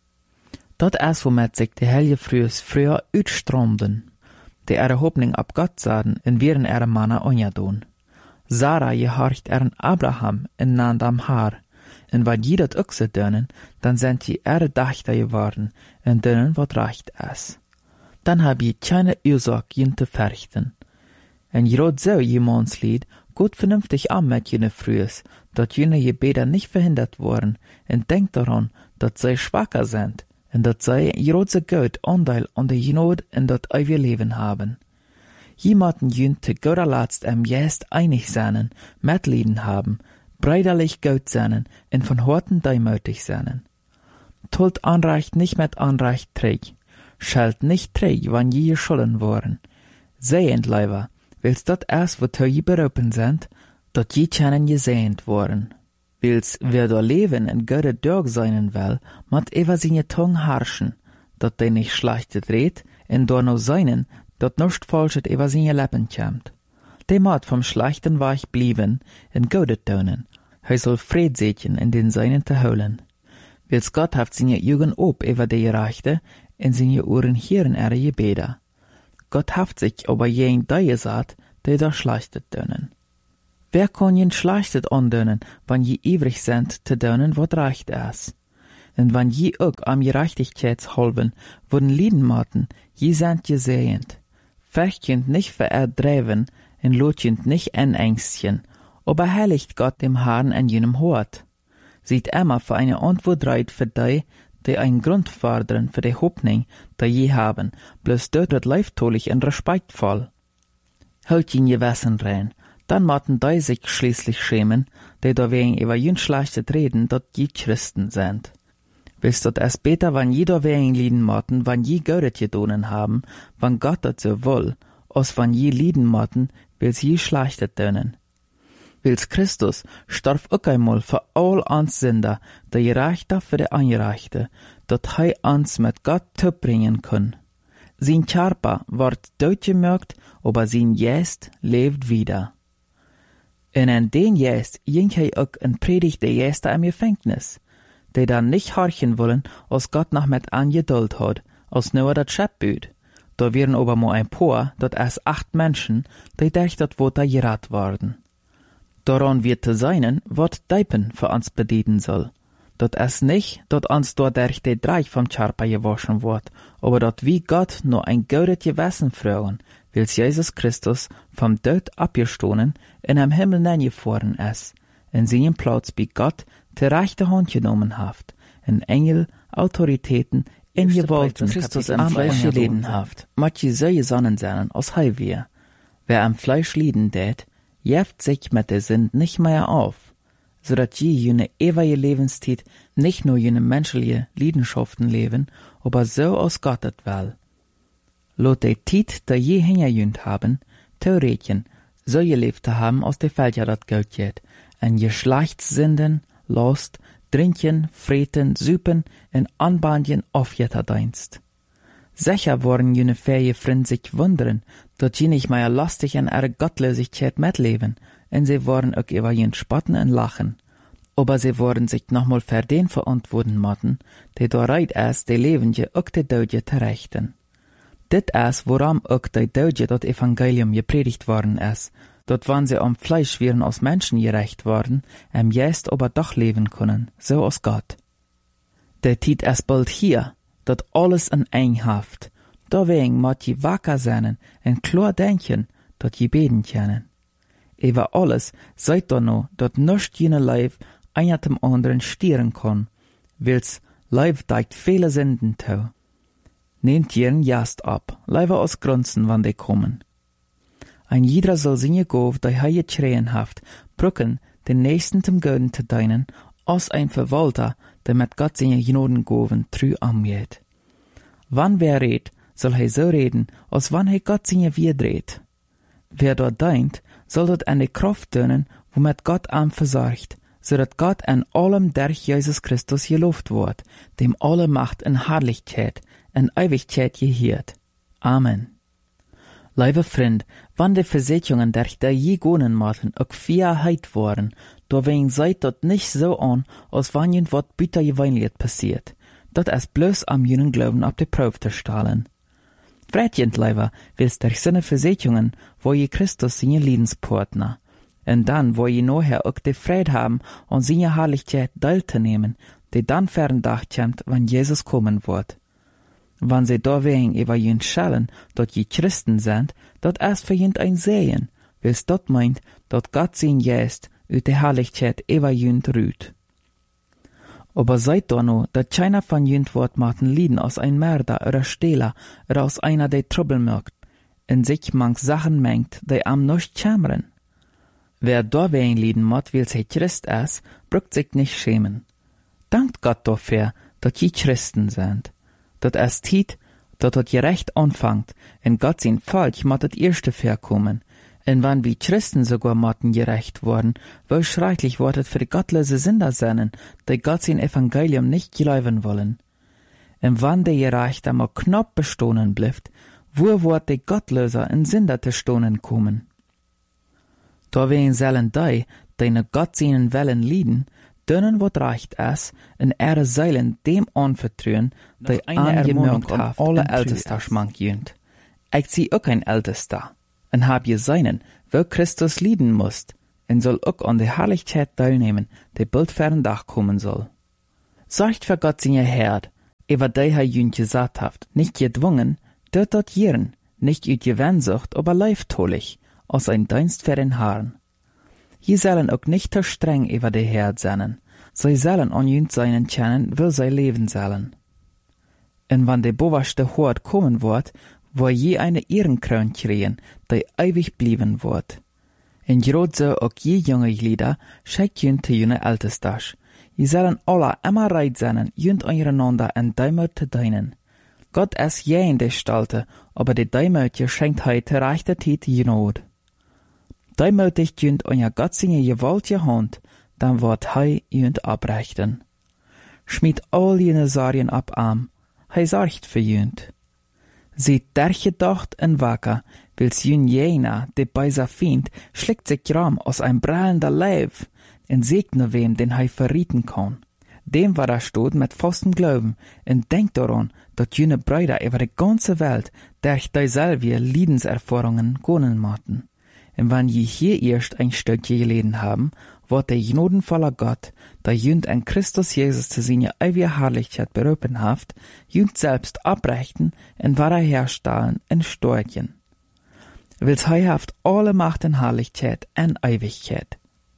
Dat is womit sich die Helge frühes früher utstromden, die ihre Hoffnung ab Gott sahen, in wären ihre Männer anjadon. Sarah gehorcht ihren Abraham in Nandam Haar, en wat je dat ook ze dönen, dan zijn je ihre Dachter geworden, en dönen wat recht is. Dan heb je keine Ursache jen te verrichten. En je rot zo jemands lied, gut vernünftig an mit jene frühes, dat jene Gebete nicht verhindert worden, en denkt daran, dat zij schwacher sind, en dat zij je rot so gut Anteil an der Genot in dat ewige Leben haben. Jemanden jünd te guter Letzt am Jest einig seinen, mitlieden haben, brüderlich gut seinen, en von Horten deimütig seinen. Tult Anrecht nicht mit Anrecht träg, schalt nicht träg, wann je geschulden worden. Sehend, Leiber, wils dat erst, wozu je berufen sind, dat je können gesehend worden. Wils wer da leben en gute Dörg seinen will, mat ewa seine Tongue harschen, dat de nicht schlechte dreht, en da no seinen, dat nuscht falschet ewa seine Lippen kämmt. De mat vom schlechten Weich blieben, en gute tönen, he soll Fried sechen in den seinen te holen. Wils Gott haft seine Jugend ob ewa de Gerechte, in seine Ohren hören er Gebete. Gott haft sich aber jen deie saat, de da schlechtet tönen. Wer kann jen schlechtet andönen, wann je ivrig sind, te dönen, wat recht is? En wann je ook am gerechtigkeitshalben, wurden lieden maten, je sind gesehend. Verchtjend nicht vererdreven, en lotjend nicht enängstjen, aber heiligt Gott dem Herrn en jenem Hort. Sieht immer für eine Antwort reit für die, die einen Grund fordern für die Hoffnung, die je haben, bloß dort wird leiftolich und respektvoll. Hält ihn je Wessen rein, dann maten die sich schließlich schämen, die da wegen über jün schlechtet reden, dort je Christen sind. Willst dort es besser, wann je da wegen lieden maten, wann je Gaudet gedonen haben, wann Gott dat so will, als wann je lieden maten, will's je schlechtet dönen. Wils Christus starf ook einmal für all ans Sünder, der Gerechte für die Angerechte, dat hei ans mit Gott bringen kann. Sein Körper ward doodgemerkt, aber sein Geist lebt wieder. Und an den Geist ging hei ook en predigt der Gäste am Gefängnis, die dann nicht horchen wollen, als Gott noch mit angeduld hat, als nur dat Schöpbüt. Da wären aber mo ein paar, dat es acht Menschen, die durch dat Wort gerat worden. Daran wird zu seinen, wat Deipen für uns bedienen soll. Dat es nicht, dat uns dort durch die Dreich vom Körper gewaschen wird, aber dat wie Gott nur ein gaudet Gewissen fragen, wils Jesus Christus vom Tod abgestohlen in am Himmel neingefahren ist, in seinen Platz bei Gott die rechte Hand genommen haft, in Engel, Autoritäten, in Gewalten Christus im Fleisch geleden haft, mat je so gesonnen sein, als hei wir. Wer am Fleisch lieden tät, jeft sich mit der Sünd nicht mehr auf, so dat je jene ewige Lebenszeit nicht nur jene menschliche Leidenschaften leben, aber so aus Gottet will. Lot de Tiet, da je hingerjünt haben, Theoretien, so gelebt haben aus der Felder dat Geld jet, en Geschlechtssinden, Lust, Trinken, Freten, Süpen en Anbandjen aufjetterdienst. Sicher worden jene fähige Freund sich wundern, dat je nicht mehr lastig in ihre Gottlosigkeit mitleben, en sie worden auch über jen spotten en lachen. Aber sie worden sich nochmal für den verantworten matten, die da reit ist, die Lebende auch die Dödje terechten. Dit ist, woran auch die Dödje dat Evangelium gepredigt worden ist, dat wann sie am Fleisch wären als Menschen gerecht worden, am Geist aber doch leben können, so aus Gott. Der Tiet ist bald hier, dat alles in Einhaft, deswegen mat je wacker sein en klar denken, dat je beten können. Über alles seid da no, dat nischt jene Leib einer dem anderen stieren kann, wils Leib deigt viele Sünden tau. Nehmt jeren Jast ab, leider aus Grunzen, wann die kommen. Ein jeder soll sinje gov, die heie schreien haft, brücken, den nächsten zum Göden zu deinen, als ein Verwalter, der mit Gott seine Gnoden goven, trü amgeht. Wann wer redt, soll he so reden, als wann he Gott seine wirdreht. Wer dort deint, soll dort eine Kraft dönen, womit Gott am versorgt, so dat Gott an allem durch Jesus Christus gelobt wird, dem alle Macht in Herrlichkeit, in Ewigkeit gehiert. Amen. Liebe Freund, wann die Versicherungen durch die je gonen maten auch Vierheit waren, deswegen seid dort nicht so an, als wann jen wat bitter geweinlicht passiert. Dat es bloß am jenen Glauben ab die Probe zu stellen. Frätjent leiber, willst durch seine Versicherungen, wo je Christus seine Liedenspartner. Und dann, wo je nachher auch die Freude haben, an seine Herrlichkeit teilzunehmen, die dann ferndacht kommt, wenn Jesus kommen wird. Wann sie da wegen über jen schellen, dort je Christen sind, dort erst für jen ein Sehen, wils dort meint, dort Gott sein Geist ut die Herrlichkeit über jen rüht. Aber seid da no, dat keiner von jen Wort maten Lieden aus ein Mörder oder Stehler oder aus einer, der Trouble merkt, in sich manch Sachen mengt, die am nicht schämren. Wer da wegen Lieden mat, wils he Christ ist, brückt sich nicht schämen. Dankt Gott dafür, dat je Christen sind. Dat es tiet, dat dat gerecht anfangt, en Gott sein Volk mat dat erste verkommen, en wann wie Christen sogar matten gerecht worden, wo schrecklich wortet für die gottlose Sünder seinen, die Gott sein Evangelium nicht geleiben wollen. En wann der gerecht einmal knapp bestohnen blifft, wo wird die Gottloser in Sünder zu stohnen kommen? Da wen sollen die, die ne Gott seinen Wellen lieden, dönnen wat recht is, en ihre Seilen dem anvertrauen, die angemerkt haft alle Ältester schmank jönt. Ich sie auch ein Ältester, en hab je seinen, wo Christus lieden musst, en soll ook an de Herrlichkeit teilnehmen, die bald fern Dach kommen soll. Sorgt für Gott seine Herd, über die er jün gesagt haft, nicht gedwungen, dort dort jieren, nicht üt Gewensucht, aber leiftolich, aus ein Dienst für den Herrn. Je sollen auch nicht zu streng über die Herd sein, sie sollen an jünt seinen kennen, will sie leben sollen. Und wann der boverste Hort kommen wird, wo je eine Ehrenkroon kriegen, die ewig blieben wird. En grad so auch je junge Glieder, schickt jünt te jüne Ältestasch. Je sollen alle immer reit sein, jünt einander en Deimut te dienen. Gott es je in der Stalte, aber die Deimutje schenkt heute rechte Zeit Not. Deimutig jünt euer Gott seine gewaltige Hand, dann wird hei jünt abrechten. Schmied all jene Sarien ab am, hei sorgt für jünt. Seht derche Docht en wacker, wils jün jener, de beiser Fiend, schlägt sich gram aus ein brallender Leib, en segne wem, den hei verrieten kann. Dem war er stot mit festem Glauben, en denkt daran, dat jüne Brüder über die ganze Welt, durch dieselbe Liedenserfahrungen gönnen machten. Und wenn je hier erst ein Stückchen gelesen haben, wird der gnadenvoller Gott, der jünd en Christus Jesus zu seiner ewigen Herrlichkeit berufen haft, jünd selbst abrechten und wahrer herstellen in Storchen. Wils hei haft alle Macht und Herrlichkeit en Ewigkeit.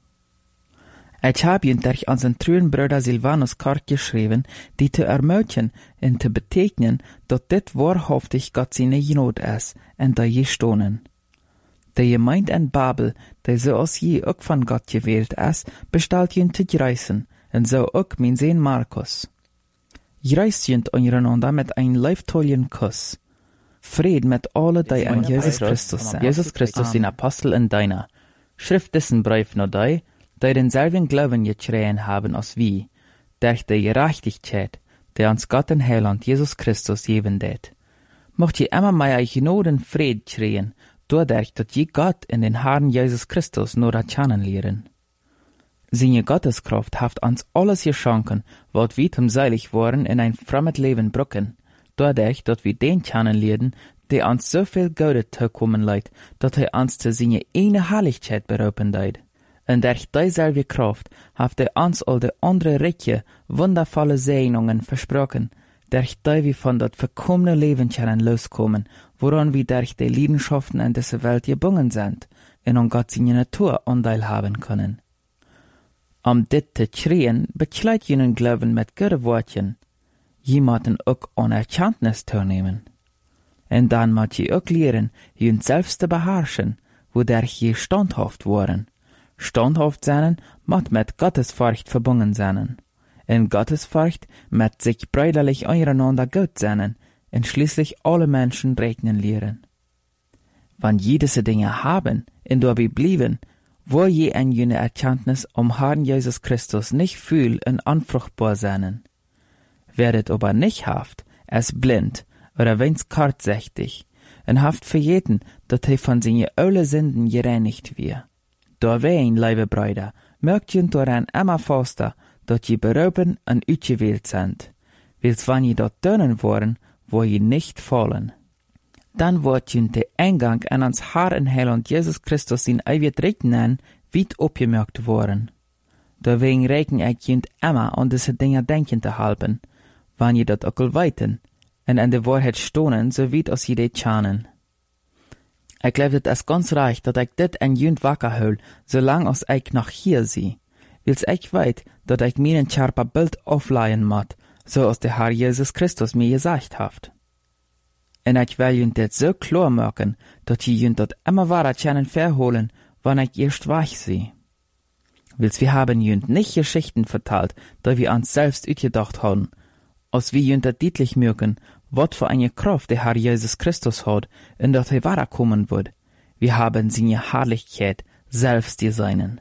Ich hab jünd durch unseren trüben Bruder Silvanus Kart geschrieben, die zu ermöglichen und zu betegnen, dass dit wahrhaftig Gott seine Gnade ist, und da je stonen. Der Gemeinde in Babel, der so als je auch von Gott gewählt ist, bestellt jünd zu greißen, und so auch mein Sohn Markus. Greist jünd untereinander mit ein leiftollen Kuss. Fried mit alle, die an Jesus Christus sind. Jesus Christus, den Apostel in deiner. Schrift dessen Brief nur die, die denselben Glauben geschrien haben als wie, durch die Gerechtigkeit, der uns Gott in Heiland Jesus Christus geben det. Mocht je immer mehr Gnaden Fried schreien, dadurch, dass je Gott in den Herrn Jesus Christus nur erkennen lehren. Seine Gotteskraft haft uns alles geschenken, wat wir zum seilig waren in ein fremdes Leben brücken, dadurch, dass wir den kennenlernen, der uns so viel Gute zukommen leid, dass er uns zu seiner eine Herrlichkeit berufen leid. Und durch dieselbe Kraft haft er uns all die andere reiche, wundervolle Segnungen versprochen, durch die wir von dat verkommene Leben können loskommen, woran wir durch die Leidenschaften in dieser Welt gebunden sind, und an Gott seine Natur Anteil haben können. Um dit zu schreien, bekleid jenen Glauben mit guten Worten, jemanden auch an Erkenntnis zu nehmen. Und dann muss je auch lehren, jenen selbst zu beherrschen, wodurch je standhaft waren. Standhaft sein, muss mit Gottesfurcht verbunden sein. In Gottesfurcht mit sich brüderlich einander gut sein, und schließlich alle Menschen rechnen lehren. Wenn je diese Dinge haben, und dabei blieben, wo je ein jene Erkenntnis um Herrn Jesus Christus nicht fühl und anfruchtbar sein. Werdet aber nicht haft, es blind, oder wenns kurzsichtig, und haft für jeden, dass er von seinen alle Sünden gereinigt wird. Dawein, liebe Brüder, mögt ihr daran immer faster, dass je berufen und ausgewählt sind, wils wann je dort tönen wollen, wo je nicht fallen. Dann wird je der Eingang an uns Herr und Heiland Jesus Christus in ewig Rechten weit abgemerkt worden. Deswegen rechnen ich je immer an diese Dinge denken zu halten, wann je dort auch weiten, und an der Wahrheit stonen, so weit als je die schanen. Ich glaube, das ist ganz recht, dass ich dit en jünd wacker hol, solang als ich noch hier sie. Wils ich weit, dass ich mir ein scharper Bild aufleihen mod, so als der Herr Jesus Christus mir gesagt haft. Und ich will jünd dit so klar machen, dass die jünd dort immer wahrer können verholen, wann ich erst weich sie. Wils wir haben jünd nicht Geschichten vertalt, da wir uns selbst utgedacht haben, als wir jünd dat deutlich merken, wat für eine Kraft der Herr Jesus Christus hat, und dass er wahrer kommen wird. Wir haben seine Herrlichkeit selbst designen.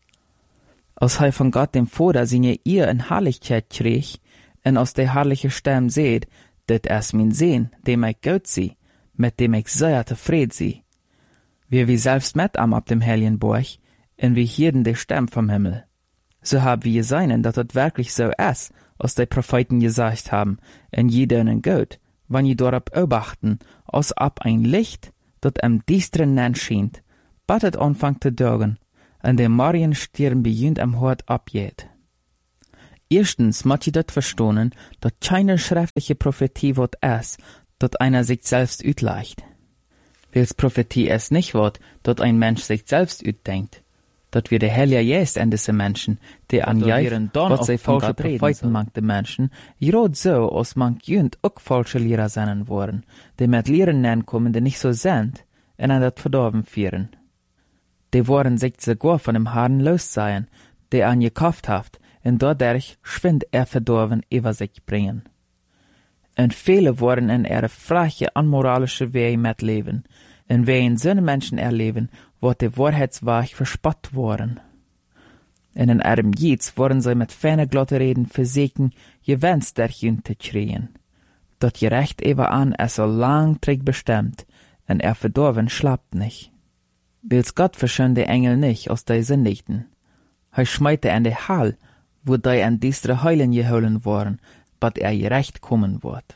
Als er von Gott dem Vater seine ihr in Herrlichkeit krieg, und aus der herrliche Stimme seht, dat es mein Sehn, dem ich gut sie, mit dem ich sehr zufrieden sie. Wir wie selbst mit am ab dem heiligen Burg, und wir hierden die Stimme vom Himmel. So haben wir seinen, dass das wirklich so ist, als die Propheten gesagt haben, in jedenen Gott, wenn je darauf beobachten, als ab ein Licht, das am düsteren Nacht scheint, bat es anfangt zu dörgen, en de Marienstern bejunt am Hort abgeht. Erstens moet je dat verstonen, dat keine schriftliche Prophetie wat es, dat einer sich selbst utleicht. Wils Prophetie es nicht wird, dat ein Mensch sich selbst utdenkt, dat wir der Heilige Geist en diese Menschen, die an jaren wat sie falsche Propheten mangt de Menschen, gerade so, als mank jünt ook falsche Lehrer sein worden, die mit Lehren nennen kommen, die nicht so sind, en an dat verdorben führen. Die worden sich sogar von dem Herrn los sein, die an gekauft haft, en dadurch schwind er verdorben über sich bringen. En viele worden in ihre freche, unmoralische Wege mitleben, en wie in so Menschen erleben, wird die Wahrheitswahrheit verspott worden. En in ihrem Jieds worden sie mit feine glotte Reden versäken, gewens der Jünd zu schreien. Dort gerecht eber an, er so lang träg bestimmt, en er verdorben schlappt nicht. Wils Gott verschön die Engel nicht aus der Sündigten. He schmeite in die Hall, wo die an diestre Heulen geholen worden, bat er gerecht kommen wird.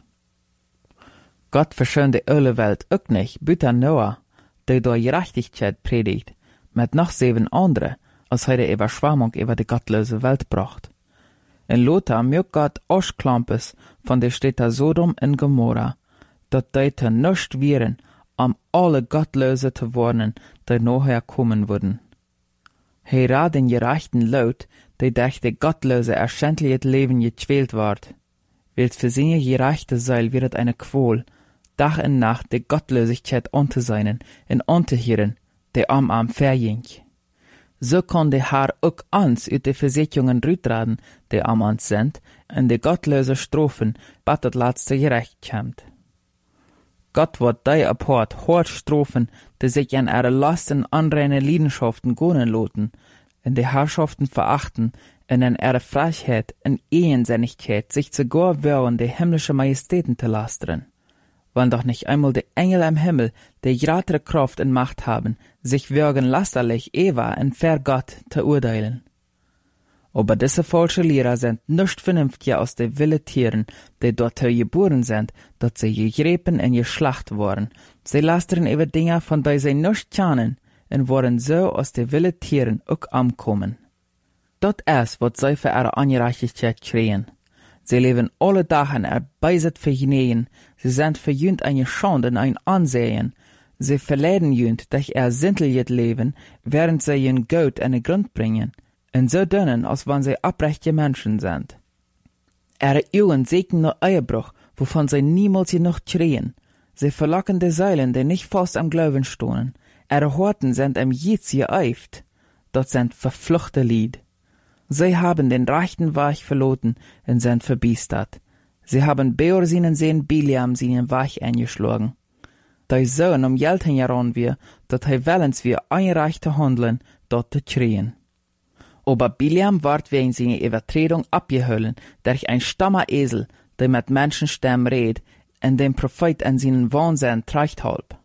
Gott verschön die öle Welt ook nicht, büter Noah, der da Gerechtigkeit predigt, mit noch sieben andere, als er die Überschwemmung über die gottlose Welt bracht. In Lothar mög Gott Ausklampes von der Städte Sodom und Gomorra, dat die te nuscht wären, um alle Gottlose zu warnen, die nachher kommen würden. He rad den gerechten Laut, die durch die Gottlose erschändlich Leben gequält ward. Wils für seine gerechte Seil wird eine Qual, Tag und Nacht die Gottlosigkeit anzuseinen und anzuhören, die am am verjing. So kann der Herr auch uns ut die Versicherungen rütraden, die am uns sind, und die gottlose Strophen, bat das letzte Gerecht kommt. Gott wird die apart hart Strophen, die sich an ihre Lasten anreine Leidenschaften gönnen loten, in die Herrschaften verachten, und in ihre Frechheit und Ehensinnigkeit sich sogar wollen, die himmlische Majestäten zu lastern. Wollen doch nicht einmal die Engel im Himmel, die größere Kraft und Macht haben, sich würgen lasterlich Eva und ver Gott zu urteilen. Aber diese falsche Lehrer sind nicht vernünftiger aus den wilden Tieren, die dort geboren sind, dass sie gegräben und geschlacht worden. Sie lastern über Dinge, von denen sie nicht kennen, und wollen so aus den wilden Tieren auch ankommen. Das ist, was sie für ihre Ungerechtigkeit kriegen. Sie leben alle Tage erbeiset vergnügen, sie sind für jünd eine Schande und ein Ansehen. Sie verleiden jünd durch ihr sinnliches Leben, während sie ihren Gott in den Grund bringen, und so dünnen, als wenn sie abrechte Menschen sind. Ihre Augen sehen nur Eierbruch, wovon sie niemals noch schreien. Sie verlocken die Säulen, die nicht fast am Glauben stehen. Ihre Horten sind im Jieds geeift. Dort sind verfluchte Lied. Sie haben den rechten Weg verloren und sind verbiestert. Sie haben Beor seinen Sohn Biliam seinen Weg eingeschlagen. Die Sohn um Geld heran wir, dat he willens wir einreichte handeln, dort zu kriegen. Aber Biliam ward wegen seiner Übertretung abgeholen durch ein stammer Esel, der mit Menschenstimmen redet, und dem Prophet an seinen Wahnsinn treibt halb.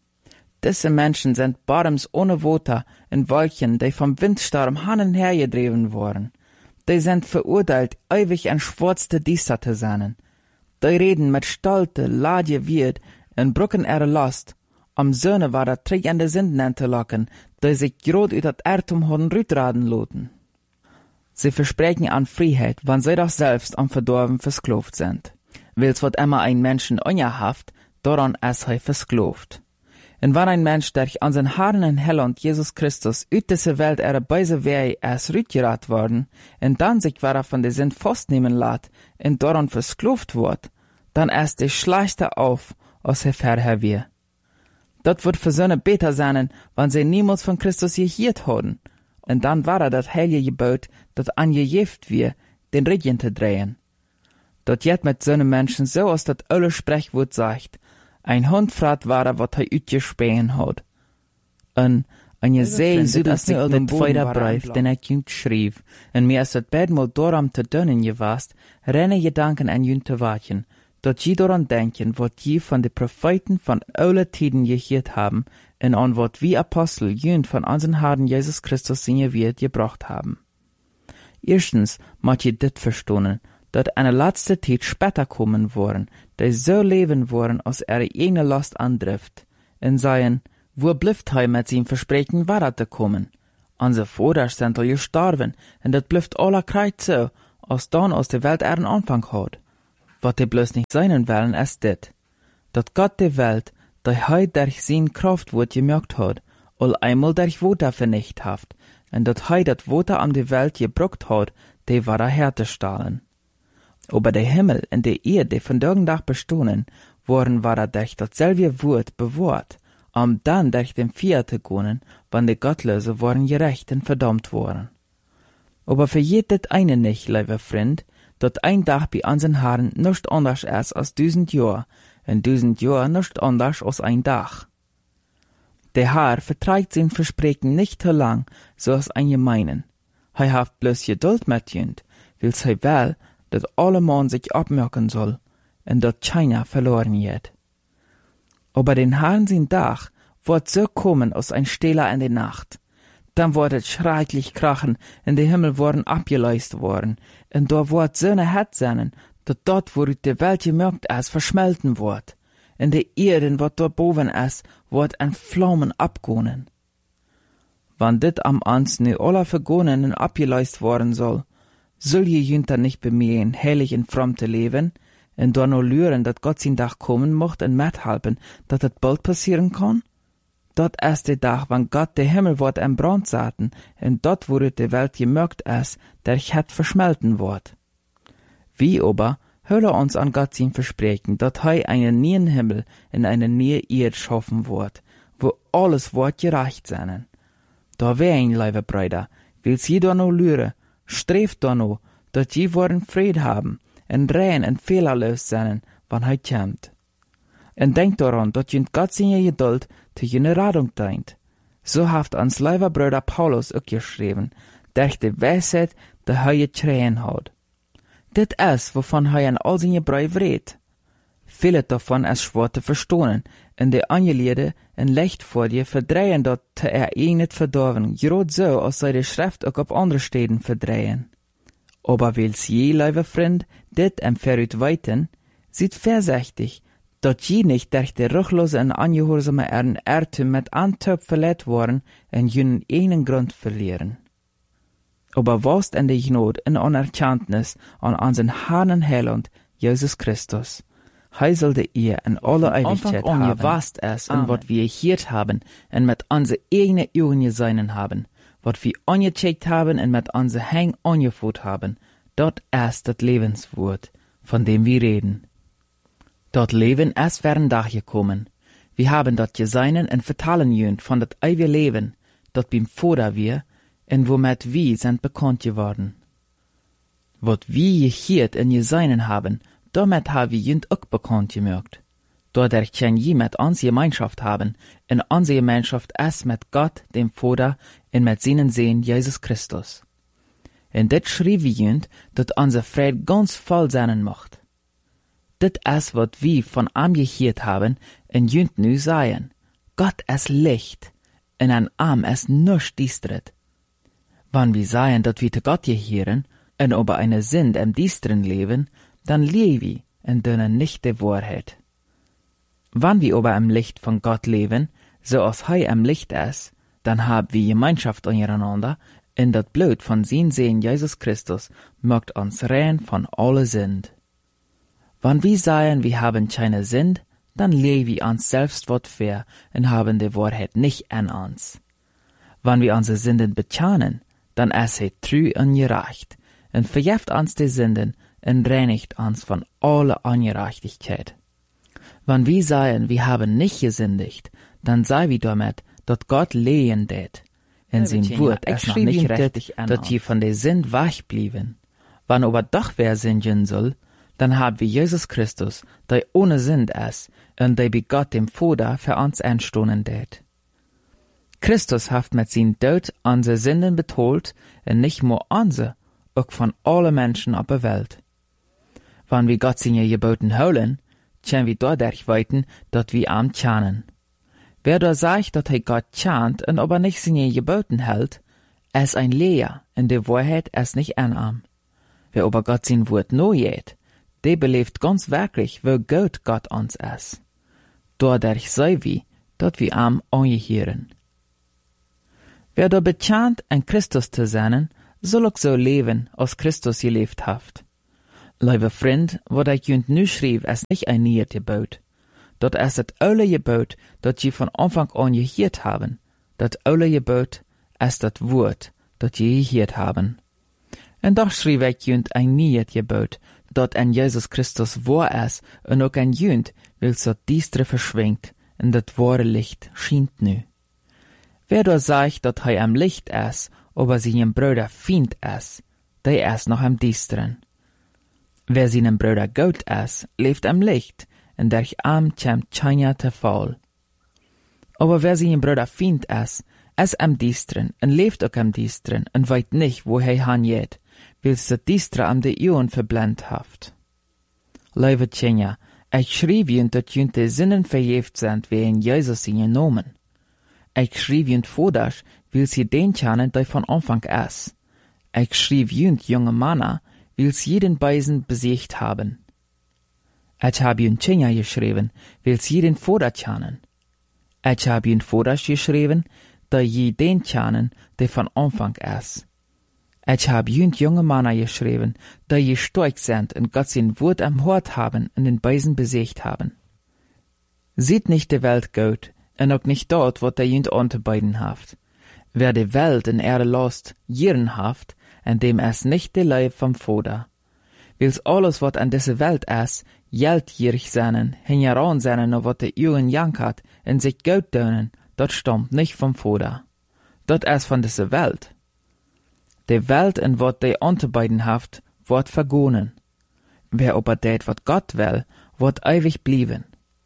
Diese Menschen sind Barms ohne Worte in Wolken, die vom Windsturm hin und her gedreven worden. Die sind verurteilt, ewig ein schwarzte Düster zu sein. Die reden mit Stolte, Ladje wird und brücken ihre Last, am Söhne war der Trick an die Sünden zu locken, die sich grad ut dat Erdtum haben rütraden loten. Sie versprechen an Freiheit, wann sie doch selbst am Verdorben versklavt sind. Wils wird immer ein Menschen unjahaft, daran es he versklavt. Und wenn ein Mensch durch an den Herrn und Heiland Jesus Christus ut diese Welt ihre beise Wege erst rütgerat worden, und dann sich war er von der Sünd festnehmen lat, und daran versklavt wird, dann erst die schleichte auf, als er vorher wir. Dat wird für Söhne besser sein, wenn sie niemals von Christus gehiert haben, und dann war er das heilige Gebot, dat angejeft wir, den Rücken zu drehen. Dat jet mit so einem Menschen so, als dat alle Sprechwort sagt, ein Hund fragt war er, wat er utgespähen hat. Und eine See südöstlich den Feuerbrief, den er jüngst schrieb, und mir ist dat bedmal darum zu dünnen gewast, renne Gedanken an jüngst zu warten, dat je daran denken, wat je von den Propheten von alle Tiden gehiert haben, und an wat wie Apostel jüngst von unseren Herrn Jesus Christus seine Wert gebracht haben. Erstens muss je dit verstohnen, dat eine letzte Zeit später kommen worden, die so leben worden, als er jene Last andrift, und seien, wo blifft he mit seinem Versprechen weiterzukommen, Onze Voders sind al gestorven, en dat blijft aller Kreuz so, als dan aus der Welt ihren Anfang hat. Wat die bloß nicht sein wollen, ist dit, dat Gott die Welt, die heu durch sein Kraftwort gemerkt hat, all einmal durch Wunder vernicht haft, en dat heu dat Wunder an die Welt gebruckt hat, die war herzustellen. Aber der Himmel und die Erde, die von Tag Tag bestohnen, worden war er durch dasselbe Wort bewahrt, um dann durch den Feuer zu gehen, wann die Gottlose waren gerecht und verdammt worden. Aber für jedes eine nicht, lieber Freund, dat ein Tag bei unseren Herren nicht anders ist als tausend Jahr, und tausend Jahr nicht anders als ein Tag. Der Herr vertreibt sein Versprechen nicht so lang, so als ein Gemeinen. Er hat bloß Geduld mit jünd, weil sie will, dass alle Mann sich abmerken soll, und dat keiner verloren geht. Aber den Herrn sein Tag wird so kommen aus ein Stiller in der Nacht. Dann wird es schrecklich krachen, und der Himmel worden abgeleist worden, und da wird so eine Hetze sein, dass dort, wo die Welt gemerkt ist, verschmelten wird, und die Erde, was dort boven ist, wird in Flammen abgehen. Wann dit am ans nu aller vergonen und abgeleist worden soll, soll je jünter nicht bemühen, heilig und fromm zu leben, und da nur lüren, dat Gott sein Tag kommen mocht und mithelfen, dat het bald passieren kann? Dort ist der Tag, wann Gott der Himmel wird in Brand saten, und dort, wo die Welt gemerkt ist, der het verschmelten wird. Wie aber, hölle uns an Gott sein Versprechen, dat er einen neuen Himmel in eine neue Erde schaffen wird, wo alles wird gerecht sein. Da wein, liebe Brüder, will sie da noch lüren, streeft da noch, dat sie worden Fried haben, und rein und fehlerlos sein, wann er kommt. Und denkt daran, dat jünd Gott seine Geduld zu jener Radung dient. So haft ans lieber Bruder Paulus auch geschrieben, durch die Weisheit, die er geträen hat. Dit ist, wovon er in all seine Briefe redet. Viele davon ist schwer zu verstehen, und die Angeliede in Licht vor dir verdrehen dort te er eh nicht verdorven, gerade so, als sei die Schrift auch auf andere Städten verdrehen. Aber will's je, lieber Freund, dit im Verrüt weiten, sieht vorsichtig, dat je nicht durch die ruchlose und angehorsame Ehren Irrtum mit Antöp verletzt worden und jenen einen Grund verlieren. Aber was in der Gnade und Anerkenntnis an unseren Herrn und Heiland, Jesus Christus, Hij sollte ihr in alle Ewigkeit haben, gewasst es und wat wir hier haben und mit unsere eigenen Augen gesehen haben, wat wir angecheckt haben und mit unsere Hängen angeführt haben, dort ist das Lebenswort, von dem wir reden. Dort Leben ist während Tag gekommen. Wir haben dort gesehen und vertalen jünd von dat ewige Leben, dort beim Vater wir, und womit wir sind bekannt geworden. Wat wir hier in gesehen haben, damit haben wir jünd auch bekannt gemerkt. Dadurch können wir mit uns Gemeinschaft haben, und unsere Gemeinschaft ist mit Gott, dem Vater, und mit seinen Sohn Jesus Christus. Und das schrieb wir jünd, dass unser Fried ganz voll sein macht. Das ist, was wir von ihm gehört haben, und jünd nu sagen. Gott ist Licht, und an ihm ist nichts düstret. Wenn wir sagen, dass wir zu Gott gehören, und über eine Sünde im Düsteren leben, dann leben wir und dönen nicht die Wahrheit. Wenn wir aber im Licht von Gott leben, so als er im Licht ist, dann haben wir Gemeinschaft untereinander, und das Blut von seinem Sohn Jesus Christus macht uns rein von aller Sünde. Wenn wir sagen, wir haben keine Sünde, dann leben wir uns selbst wat fair und haben die Wahrheit nicht an uns. Wenn wir unsere Sünden bekennen, dann ist er treu und gerecht und vergibt uns die Sünden und reinigt uns von aller Ungerechtigkeit. Wenn wir sagen, wir haben nicht gesündigt, dann sei wir damit, dass Gott lehen det. In sein Wort ist noch nicht recht, dass wir von der Sünde wegblieben. Wenn aber doch wer sündigen soll, dann haben wir Jesus Christus, der ohne Sünde ist und der bei Gott dem Vater für uns einstoßen det. Christus hat mit seinem Tod unsere Sünden betont und nicht nur unsere, auch von allen Menschen auf der Welt. Wenn wir Gott seine Geboten holen, können wir dadurch weiten, dass wir ihm tjanen. Wer da sagt, dass er Gott tjant und aber nicht seine Geboten hält, ist ein Leer, und die Wahrheit ist nicht an ihm. Wer aber Gott sein Wort nur geht, der belebt ganz wirklich, wie gut Gott uns ist. Dadurch sei wir, dass wir ihm angehören. Wer da bekannt an Christus zu sein, soll auch so leben, als Christus gelebt haft. Liebe Freund, wat ich junt nu schreef, is nicht ein nieuw Gebot. Dat is het oude Gebot, dat je von Anfang an gehoord haben. Dat oude Gebot is dat Woord, dat je gehoord haben. En doch schreef ik junt ein nieuw Gebot, dat an Jesus Christus wahr is, en ook an junt, wils dat diestre verschwingt, en dat wahre Licht schient nu. Wer da sagt, dat hij am Licht is, aber sein Bruder Feind is, der is noch am Diesteren. Wer seinen Bruder Gott is, leeft am Licht, en der arm kämt keiner te Fall. Aber wer seinen Bruder Feind is, is am Diesteren, en leeft ook am Diesteren, en weet nicht, wo hij han jet, wils de Diestre am de Ohren verblendt haft. Lieve Tjenja, ich schreef junt dat junt de Sinnen verjeft sind, wie in Jesus sie genomen. Ich schrieb junt vordasch, wils je den kennen, der von Anfang is. Ich schrieb junt junge Männer, wils jeden Beisen besiegt haben. Ich hab junt Tjenja geschrieben, wils jeden vorder kennen. Ich hab junt vordasch geschrieben, da je den kennen, der von Anfang is. Ich hab junt junge Männer geschrieben, da je stark sind und Gott sein Wort am Hort haben und den Beisen besiegt haben. Sieht nicht die Welt gut, en ook nicht dort, wat der junt anzubeiden haft. Wer die Welt in Erde lost, jieren haft, en dem es nicht de Leib vom Vater. Wils alles, wat an diese Welt is, geldgierig seinen, hingeran seinen, of wat de Uhren jankert, en sich gut dönen, dat stammt nicht vom Vater. Dat is von diese Welt. Die Welt, in wat de anzubeiden haft, wird vergonen. Wer aber det, wat Gott will, wird ewig blieben.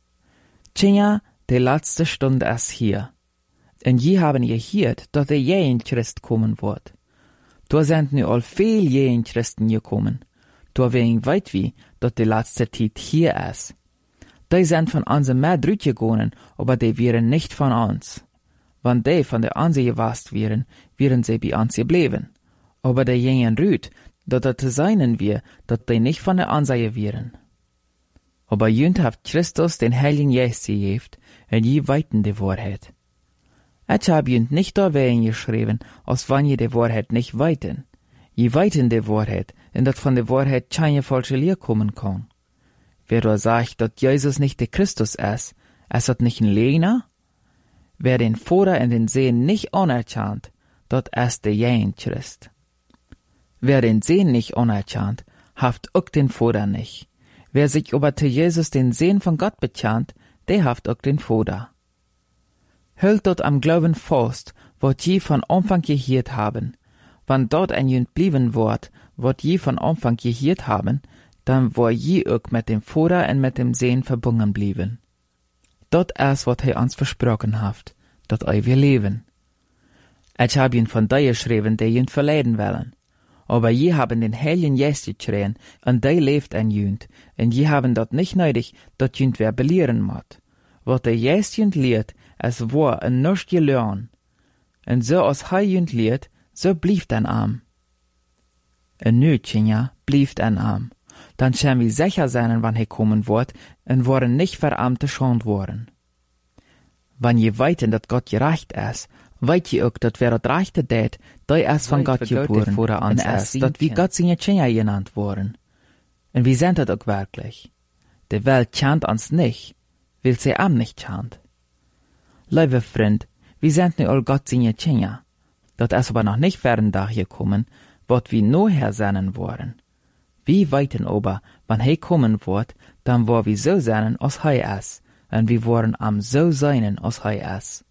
Tjenja, die letzte Stunde ist hier. Und je haben gehört, dass der jeden Christ kommen wird. Da sind nu all viel jeden Christen gekommen. Da wegen weit wie, dass die letzte Zeit hier ist. Die sind von uns mehr drüt gegangen, aber die wären nicht von uns. Wenn die von der Anse gewasst wären, wären sie bei uns geblieben. Aber die gingen rüt, dass das seinen wir, dass die nicht von der Anse wären. Aber junt haft Christus den Heiligen Geist gegeben, en je weiten die Wahrheit. Ich hab junt nicht da wegen geschrieben, als wann je die Wahrheit nicht weiten. Je weiten die Wahrheit, en dat von der Wahrheit keine falsche Lehr kommen kann. Wer da sagt, dass Jesus nicht der Christus ist, ist dat nicht ein Lehner? Wer den Vater in den Sehen nicht anerkannt, dat ist der jen Christ. Wer den Sehen nicht anerkannt, haft auch den Vater nicht. Wer sich aber zu Jesus den Sehen von Gott bekannt, der haft auch den Vater. Hält dort am Glauben fast, wat je von Anfang gehört haben. Wann dort ein Jünd blieben wird, wat je von Anfang gehört haben, dann war je auch mit dem Vater und mit dem Sehen verbunden blieben. Dort ist, wat er uns versprochen haft, dat ei wir leben. Ich hab ihn von dir geschrieben, der Jünd verleiden wollen. Aber je haben den Heiligen Geist geschrien, und der lebt ein Jünd, und je haben dort nicht nötig, dat Jünd wer belehren mot. Wat der Geist Jünd lehrt, es war en nichts gelernt. Und so als hei Jünd lehrt, so blieft ein Arm. En nu, Tjenja, blieft ein Arm. Dann schäm wir sicher sein, wann he kommen wird, und worden nicht verarmte schand worden. Wann je weiten, dat Gott gerecht is, weet je ook dat wer dat rechte deed, die is van Gott geboren, voor ons is, dat wie Gott seine Tjenja genannt worden. Und wie sind dat ook wirklich? Die Welt kennt uns nicht, will sie am nicht kennt. Liebe Freund, wie sind nu all Gott seine Tjenja? Dat is aber noch nicht fern da gekommen, wat wie noher seinen worden. Wie weiten aber, wann he kommen wird, dann war wie so seinen als he is, und wir waren am so seinen als he is.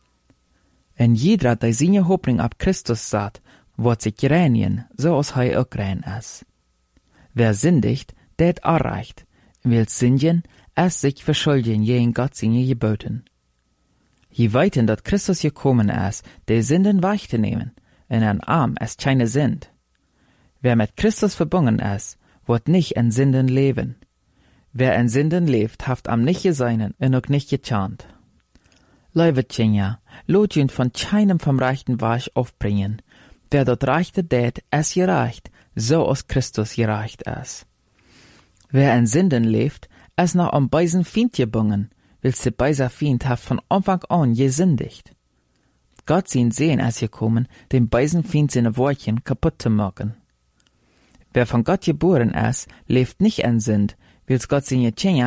En jeder, der seine Hoffnung ab Christus sagt, wird sich reinigen, so als he auch rein is. Wer sündigt, der hat erreicht, will sündigen, es sich verschuldigen gegen Gott seine Geboten. Je weiten, dat Christus gekommen ist, die Sünden wegzunehmen, in ein Arm es keine sind. Wer mit Christus verbunden ist, wird nicht in Sünden leben. Wer in Sünden lebt, haft am nicht geseinen und auch nicht getarnt. Liebe Tjenja, lot jünd von keinem vom rechten Weg aufbringen. Wer dort rechte tät, es gereicht, so als Christus gereicht ist. Wer in Sünden lebt, es noch am beisen Feind gebunden, willst du beiser Feind haft von Anfang an gesündigt. Gott sein Sehen ist gekommen, dem bösen Feind seine Wortchen kaputt zu machen. Wer von Gott geboren ist, lebt nicht in Sünd, weil Gott seine Kinder